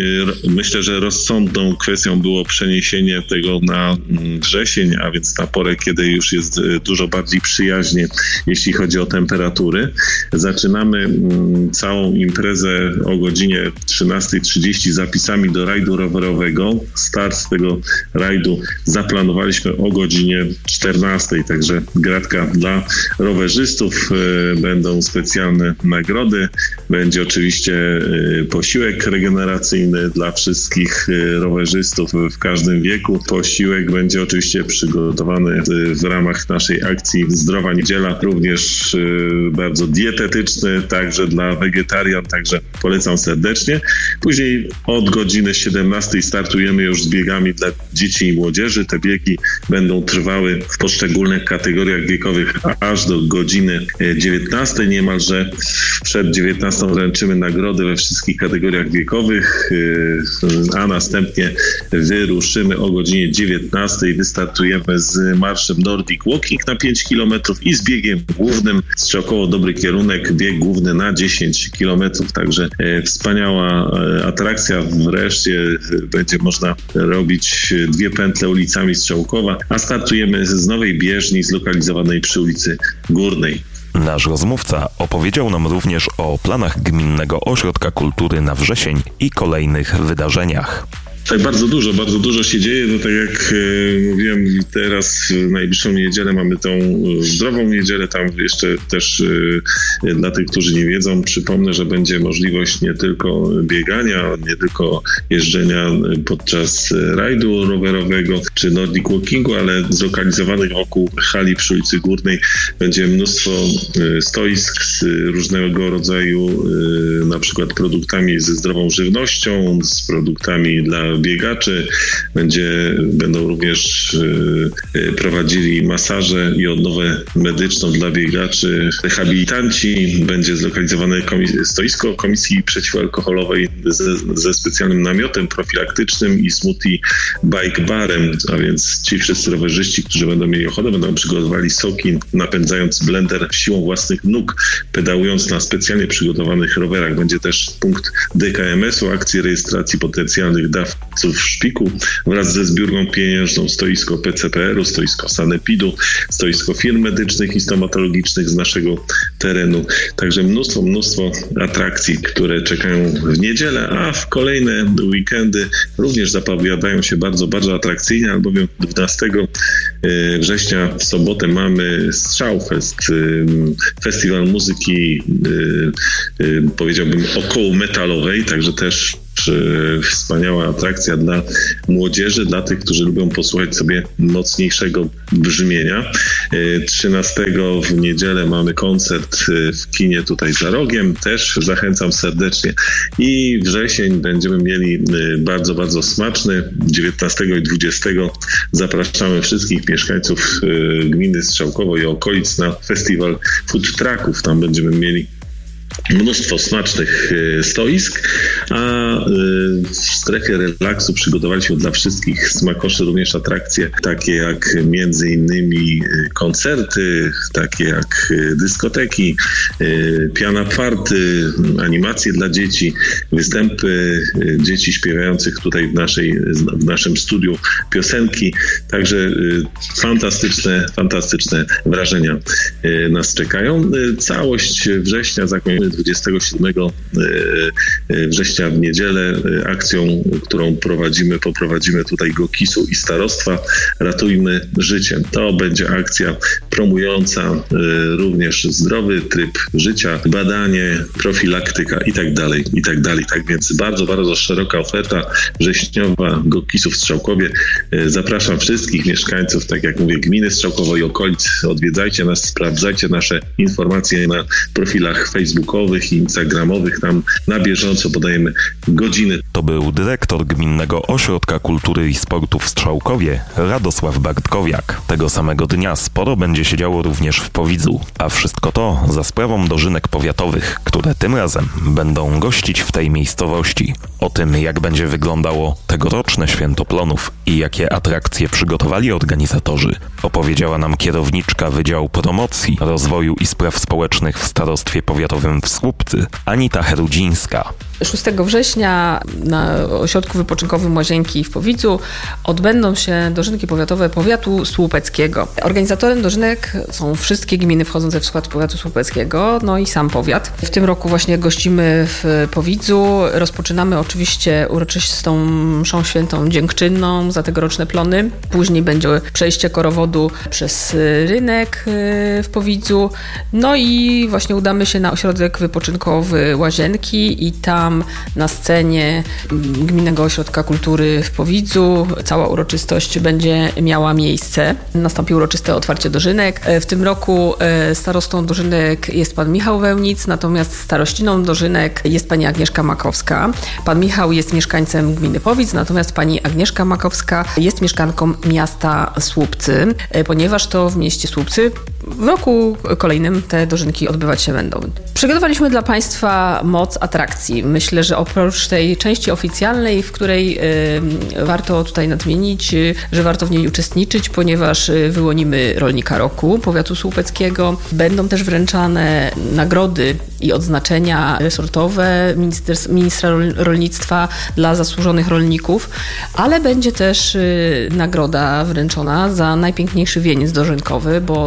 myślę, że rozsądną kwestią było przeniesienie tego na wrzesień, a więc na porę, kiedy już jest dużo bardziej przyjaźnie, jeśli chodzi o temperatury. Zaczynamy całą imprezę o godzinie trzynasta trzydzieści zapisami do rajdu rowerowego. Start tego rajdu zaplanowaliśmy o godzinie czternastej, także gratka dla rowerzystów, będą specjalne nagrody, będzie oczywiście posiłek regeneracyjny dla wszystkich rowerzystów w każdym wieku. Posiłek będzie oczywiście przygotowany w ramach naszej akcji Zdrowa Niedziela, również bardzo dietetyczny, także dla wegetarian, także polecam serdecznie. Później od godziny siedemnastej startujemy już z biegami dla dzieci i młodzieży. Te biegi będą trwały w poszczególnych kategoriach wiekowych aż do godziny dziewiętnastej niemalże. Przed dziewiętnastą wręczymy nagrody we wszystkich kategoriach wiekowych, a następnie wyruszymy o godzinie dziewiętnastej. Wystartujemy z marszem Nordic Walking na pięć kilometrów i z biegiem głównym Strzałkowo Dobry Kierunek, bieg główny na dziesięć kilometrów. Także wspaniała atrakcja. Wreszcie będzie można robić dwie pętle ulicami Strzałkowa, a startujemy z nowej bieżni zlokalizowanej przy ulicy Górnej. Nasz rozmówca opowiedział nam również o planach Gminnego Ośrodka Kultury na wrzesień i kolejnych wydarzeniach. Tak, bardzo dużo, bardzo dużo się dzieje. No tak jak e, mówiłem, teraz w najbliższą niedzielę mamy tą e, zdrową niedzielę. Tam jeszcze też e, dla tych, którzy nie wiedzą, przypomnę, że będzie możliwość nie tylko biegania, nie tylko jeżdżenia podczas rajdu rowerowego czy Nordic Walkingu, ale zlokalizowanych wokół hali przy ulicy Górnej będzie mnóstwo e, stoisk z różnego rodzaju e, na przykład produktami ze zdrową żywnością, z produktami dla biegaczy. Będzie, będą również y, prowadzili masaże i odnowę medyczną dla biegaczy. Rehabilitanci. Będzie zlokalizowane komis- stoisko Komisji Przeciwalkoholowej ze, ze specjalnym namiotem profilaktycznym i smoothie bike barem, a więc ci wszyscy rowerzyści, którzy będą mieli ochotę, będą przygotowali soki, napędzając blender siłą własnych nóg, pedałując na specjalnie przygotowanych rowerach. Będzie też punkt D K M S-u, akcji rejestracji potencjalnych dawców szpiku wraz ze zbiórką pieniężną, stoisko P C P R-u, stoisko Sanepidu, stoisko firm medycznych i stomatologicznych z naszego terenu. Także mnóstwo, mnóstwo atrakcji, które czekają w niedzielę, a w kolejne weekendy również zapowiadają się bardzo, bardzo atrakcyjnie, albowiem dwunastego września w sobotę mamy Strzałfest, festiwal muzyki, powiedziałbym, około metalowej, także też wspaniała atrakcja dla młodzieży, dla tych, którzy lubią posłuchać sobie mocniejszego brzmienia. trzynastego w niedzielę mamy koncert w kinie tutaj za rogiem, też zachęcam serdecznie. I wrzesień będziemy mieli bardzo, bardzo smaczny. dziewiętnastego i dwudziestego zapraszamy wszystkich mieszkańców gminy Strzałkowo i okolic na festiwal food trucków. Tam będziemy mieli mnóstwo smacznych stoisk, a w strefie relaksu przygotowaliśmy dla wszystkich smakoszy również atrakcje takie jak między innymi koncerty, takie jak dyskoteki, piana party, animacje dla dzieci, występy dzieci śpiewających tutaj w, naszej, w naszym studiu piosenki. Także fantastyczne, fantastyczne wrażenia nas czekają. Całość września zakończymy dwudziestego siódmego września w niedzielę akcją, którą prowadzimy, poprowadzimy tutaj GOKiS-u i starostwa Ratujmy Życie. To będzie akcja promująca również zdrowy tryb życia, badanie, profilaktyka i tak dalej, i tak dalej. Tak więc bardzo, bardzo szeroka oferta wrześniowa GOKiS-u w Strzałkowie. Zapraszam wszystkich mieszkańców, tak jak mówię, gminy Strzałkowo i okolic. Odwiedzajcie nas, sprawdzajcie nasze informacje na profilach facebookowych i instagramowych. Tam na bieżąco podajemy godziny. To był dyrektor Gminnego Ośrodka Kultury i Sportu w Strzałkowie, Radosław Bartkowiak. Tego samego dnia sporo będzie się działo również w Powidzu, a wszystko to za sprawą dożynek powiatowych, które tym razem będą gościć w tej miejscowości. O tym, jak będzie wyglądało tegoroczne Święto Plonów i jakie atrakcje przygotowali organizatorzy, opowiedziała nam kierowniczka Wydziału Promocji, Rozwoju i Spraw Społecznych w Starostwie Powiatowym w Słupcy, Anita Herudzińska. szóstego września na ośrodku wypoczynkowym Łazienki w Powidzu odbędą się dożynki powiatowe powiatu słupeckiego. Organizatorem dożynek są wszystkie gminy wchodzące w skład powiatu słupeckiego, no i sam powiat. W tym roku właśnie gościmy w Powidzu. Rozpoczynamy oczywiście uroczystą mszą świętą dziękczynną za tegoroczne plony. Później będzie przejście korowodu przez rynek w Powidzu. No i właśnie udamy się na ośrodek wypoczynkowy Łazienki i tam na scenie Gminnego Ośrodka Kultury w Powidzu cała uroczystość będzie miała miejsce. Nastąpi uroczyste otwarcie dożynek. W tym roku starostą dożynek jest pan Michał Wełnic, natomiast starościną dożynek jest pani Agnieszka Makowska. Pan Michał jest mieszkańcem gminy Powidz, natomiast pani Agnieszka Makowska jest mieszkanką miasta Słupcy, ponieważ to w mieście Słupcy w roku kolejnym te dożynki odbywać się będą. Przygotowaliśmy dla państwa moc atrakcji. Myślę, że oprócz tej części oficjalnej, w której y, warto tutaj nadmienić, y, że warto w niej uczestniczyć, ponieważ y, wyłonimy Rolnika Roku Powiatu Słupeckiego. Będą też wręczane nagrody i odznaczenia resortowe ministra rolnictwa dla zasłużonych rolników, ale będzie też y, nagroda wręczona za najpiękniejszy wieniec dożynkowy, bo takowa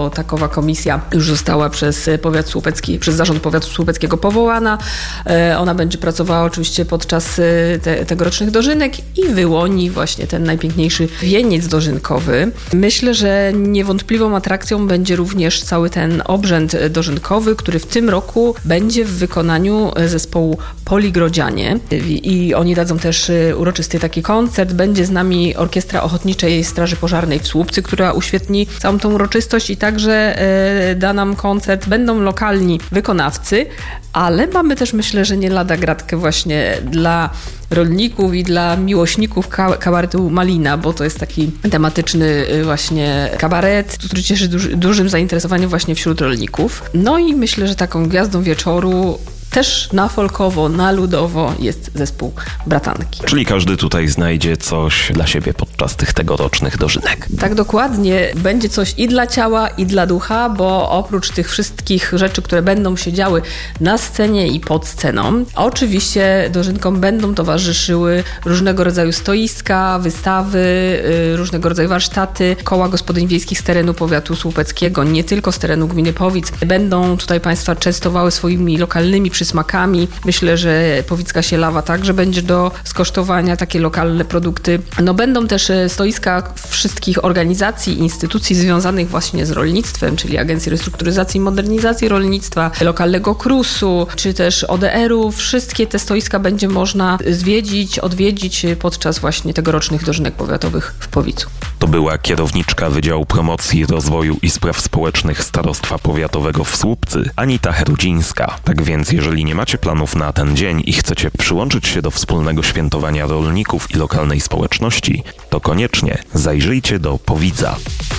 nowa komisja już została przez powiat słupecki, przez zarząd powiatu słupeckiego powołana. Ona będzie pracowała oczywiście podczas te, tegorocznych dożynek i wyłoni właśnie ten najpiękniejszy wieniec dożynkowy. Myślę, że niewątpliwą atrakcją będzie również cały ten obrzęd dożynkowy, który w tym roku będzie w wykonaniu zespołu Poligrodzianie i oni dadzą też uroczysty taki koncert. Będzie z nami Orkiestra Ochotniczej Straży Pożarnej w Słupcy, która uświetni całą tą uroczystość i także da nam koncert. Będą lokalni wykonawcy, ale mamy też, myślę, że nie lada gratkę właśnie dla rolników i dla miłośników kabaretu Malina, bo to jest taki tematyczny właśnie kabaret, który cieszy duży, dużym zainteresowaniem właśnie wśród rolników. No i myślę, że taką gwiazdą wieczoru też na folkowo, na ludowo jest zespół Bratanki. Czyli każdy tutaj znajdzie coś dla siebie podczas tych tegorocznych dożynek. Tak, dokładnie. Będzie coś i dla ciała, i dla ducha, bo oprócz tych wszystkich rzeczy, które będą się działy na scenie i pod sceną, oczywiście dożynkom będą towarzyszyły różnego rodzaju stoiska, wystawy, różnego rodzaju warsztaty, koła gospodyń wiejskich z terenu powiatu słupeckiego, nie tylko z terenu gminy Powic. Będą tutaj Państwa częstowały swoimi lokalnymi przysmakami. Myślę, że powicka sielawa także będzie do skosztowania, takie lokalne produkty. No będą też stoiska wszystkich organizacji, instytucji związanych właśnie z rolnictwem, czyli Agencji Restrukturyzacji i Modernizacji Rolnictwa, lokalnego krusu, czy też O D R-u. Wszystkie te stoiska będzie można zwiedzić, odwiedzić podczas właśnie tegorocznych dożynek powiatowych w Powicu. To była kierowniczka Wydziału Promocji, Rozwoju i Spraw Społecznych Starostwa Powiatowego w Słupcy, Anita Herudzińska. Tak więc jeżeli nie macie planów na ten dzień i chcecie przyłączyć się do wspólnego świętowania rolników i lokalnej społeczności, to koniecznie zajrzyjcie do Powidza.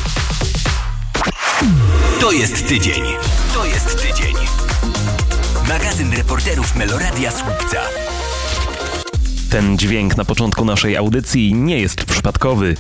To jest tydzień. To jest tydzień. Magazyn reporterów Meloradia Słupca. Ten dźwięk na początku naszej audycji nie jest przypadkowy.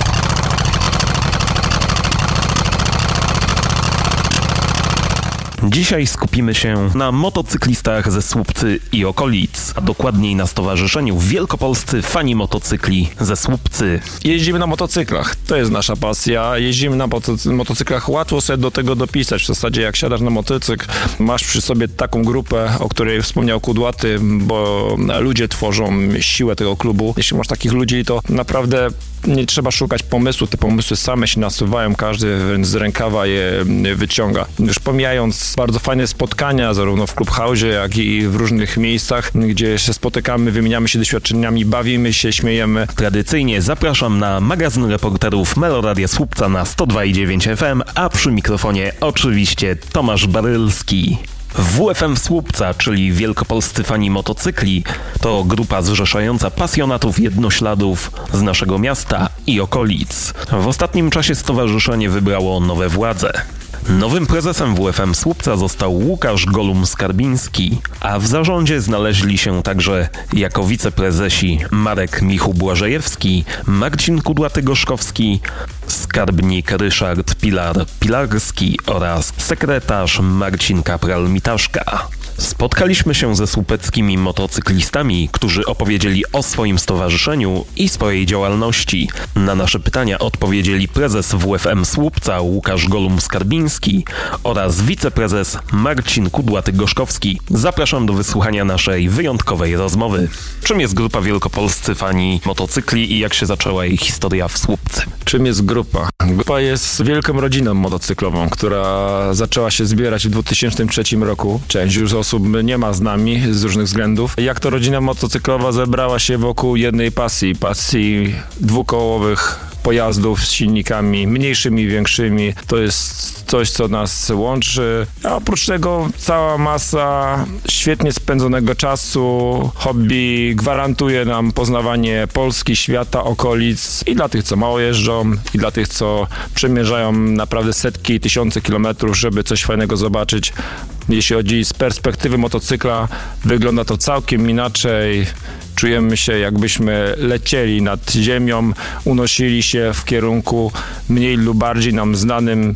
Dzisiaj skupimy się na motocyklistach ze Słupcy i okolic, a dokładniej na stowarzyszeniu Wielkopolscy Fani Motocykli ze Słupcy. Jeździmy na motocyklach, to jest nasza pasja. Jeździmy na motocy- motocyklach, łatwo sobie do tego dopisać. W zasadzie jak siadasz na motocykl, masz przy sobie taką grupę, o której wspomniał Kudłaty, bo ludzie tworzą siłę tego klubu. Jeśli masz takich ludzi, to naprawdę nie trzeba szukać pomysłu, te pomysły same się nasuwają, każdy z rękawa je wyciąga. Już pomijając bardzo fajne spotkania, zarówno w Clubhouse'ie, jak i w różnych miejscach, gdzie się spotykamy, wymieniamy się doświadczeniami, bawimy się, śmiejemy. Tradycyjnie zapraszam na magazyn reporterów Meloradia Słupca na sto dwa i dziewięć F M, a przy mikrofonie oczywiście Tomasz Barylski. W F M Słupca, czyli Wielkopolscy Fani Motocykli, to grupa zrzeszająca pasjonatów jednośladów z naszego miasta i okolic. W ostatnim czasie stowarzyszenie wybrało nowe władze. Nowym prezesem W F M Słupca został Łukasz Golum-Skarbiński, a w zarządzie znaleźli się także jako wiceprezesi Marek Michu-Błażejewski, Marcin Kudłaty-Gorzkowski, skarbnik Ryszard Pilar-Pilarski oraz sekretarz Marcin Kapral-Mitaszka. Spotkaliśmy się ze słupeckimi motocyklistami, którzy opowiedzieli o swoim stowarzyszeniu i swojej działalności. Na nasze pytania odpowiedzieli prezes W F M Słupca Łukasz Golum-Skarbiński oraz wiceprezes Marcin Kudłaty-Gorzkowski. Zapraszam do wysłuchania naszej wyjątkowej rozmowy. Czym jest grupa Wielkopolscy Fani Motocykli i jak się zaczęła jej historia w Słupcy? Czym jest grupa? Grupa jest wielką rodziną motocyklową, która zaczęła się zbierać w dwa tysiące trzecim roku. Część już osób nie ma z nami z różnych względów. Jak to rodzina motocyklowa zebrała się wokół jednej pasji, pasji dwukołowych pojazdów z silnikami mniejszymi, większymi. To jest coś, co nas łączy. A oprócz tego cała masa świetnie spędzonego czasu, hobby gwarantuje nam poznawanie Polski, świata, okolic i dla tych, co mało jeżdżą, i dla tych, co przemierzają naprawdę setki i tysiące kilometrów, żeby coś fajnego zobaczyć. Jeśli chodzi z perspektywy motocykla, wygląda to całkiem inaczej. Czujemy się, jakbyśmy lecieli nad ziemią, unosili się w kierunku mniej lub bardziej nam znanym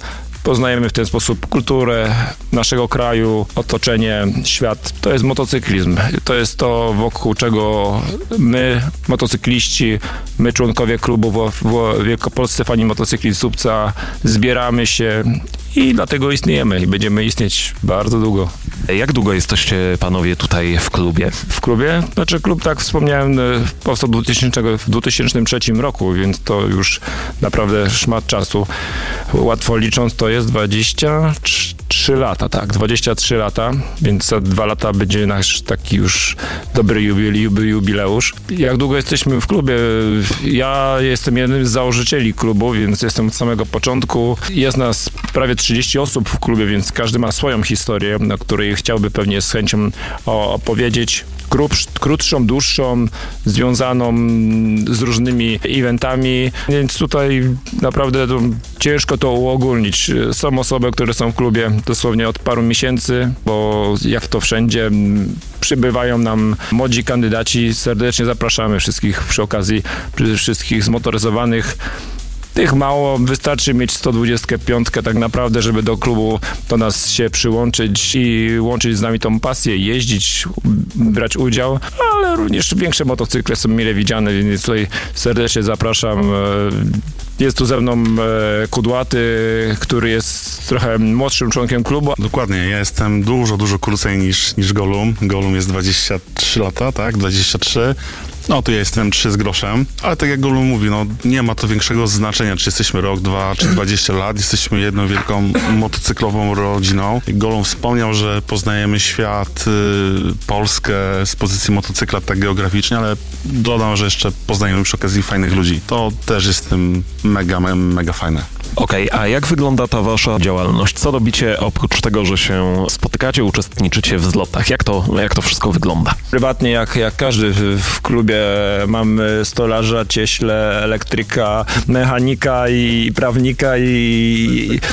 Poznajemy w ten sposób kulturę naszego kraju, otoczenie, świat. To jest motocyklizm. To jest to, wokół czego my, motocykliści, my członkowie klubu w, w Wielkopolsce Fani Motocykli Słupca zbieramy się i dlatego istniejemy i będziemy istnieć bardzo długo. Jak długo jesteście panowie tutaj w klubie? W klubie? Znaczy klub, tak wspomniałem, powstał w dwa tysiące trzecim roku, więc to już naprawdę szmat czasu. Łatwo licząc to jest dwadzieścia trzy lata, tak, dwadzieścia trzy lata, więc za dwa lata będzie nasz taki już dobry jubil, jubileusz. Jak długo jesteśmy w klubie? Ja jestem jednym z założycieli klubu, więc jestem od samego początku. Jest nas prawie trzydzieści osób w klubie, więc każdy ma swoją historię, o której chciałby pewnie z chęcią opowiedzieć. Krótszą, dłuższą, związaną z różnymi eventami, więc tutaj naprawdę to ciężko to uogólnić. Są osoby, które są w klubie dosłownie od paru miesięcy, bo jak to wszędzie przybywają nam młodzi kandydaci. Serdecznie zapraszamy wszystkich przy okazji, wszystkich zmotoryzowanych. Tych mało, wystarczy mieć sto dwadzieścia pięć tak naprawdę, żeby do klubu do nas się przyłączyć i łączyć z nami tą pasję, jeździć, brać udział, ale również większe motocykle są mile widziane, więc tutaj serdecznie zapraszam. Jest tu ze mną Kudłaty, który jest trochę młodszym członkiem klubu. Dokładnie, ja jestem dużo, dużo krócej niż, niż Golum. Golum jest dwadzieścia trzy lata, tak? dwadzieścia trzy. No to ja jestem trzy z groszem, ale tak jak Golum mówi, no nie ma to większego znaczenia, czy jesteśmy rok, dwa, czy dwadzieścia lat. Jesteśmy jedną wielką motocyklową rodziną. Golum wspomniał, że poznajemy świat, y, Polskę z pozycji motocykla tak geograficznie, ale dodam, że jeszcze poznajemy przy okazji fajnych ludzi. To też jest tym mega, mega fajne. Okej, okay, a jak wygląda ta wasza działalność? Co robicie oprócz tego, że się spotykacie, uczestniczycie w zlotach? Jak to, jak to wszystko wygląda? Prywatnie, jak, jak każdy w, w klubie, mamy stolarza, cieśle, elektryka, mechanika i prawnika i,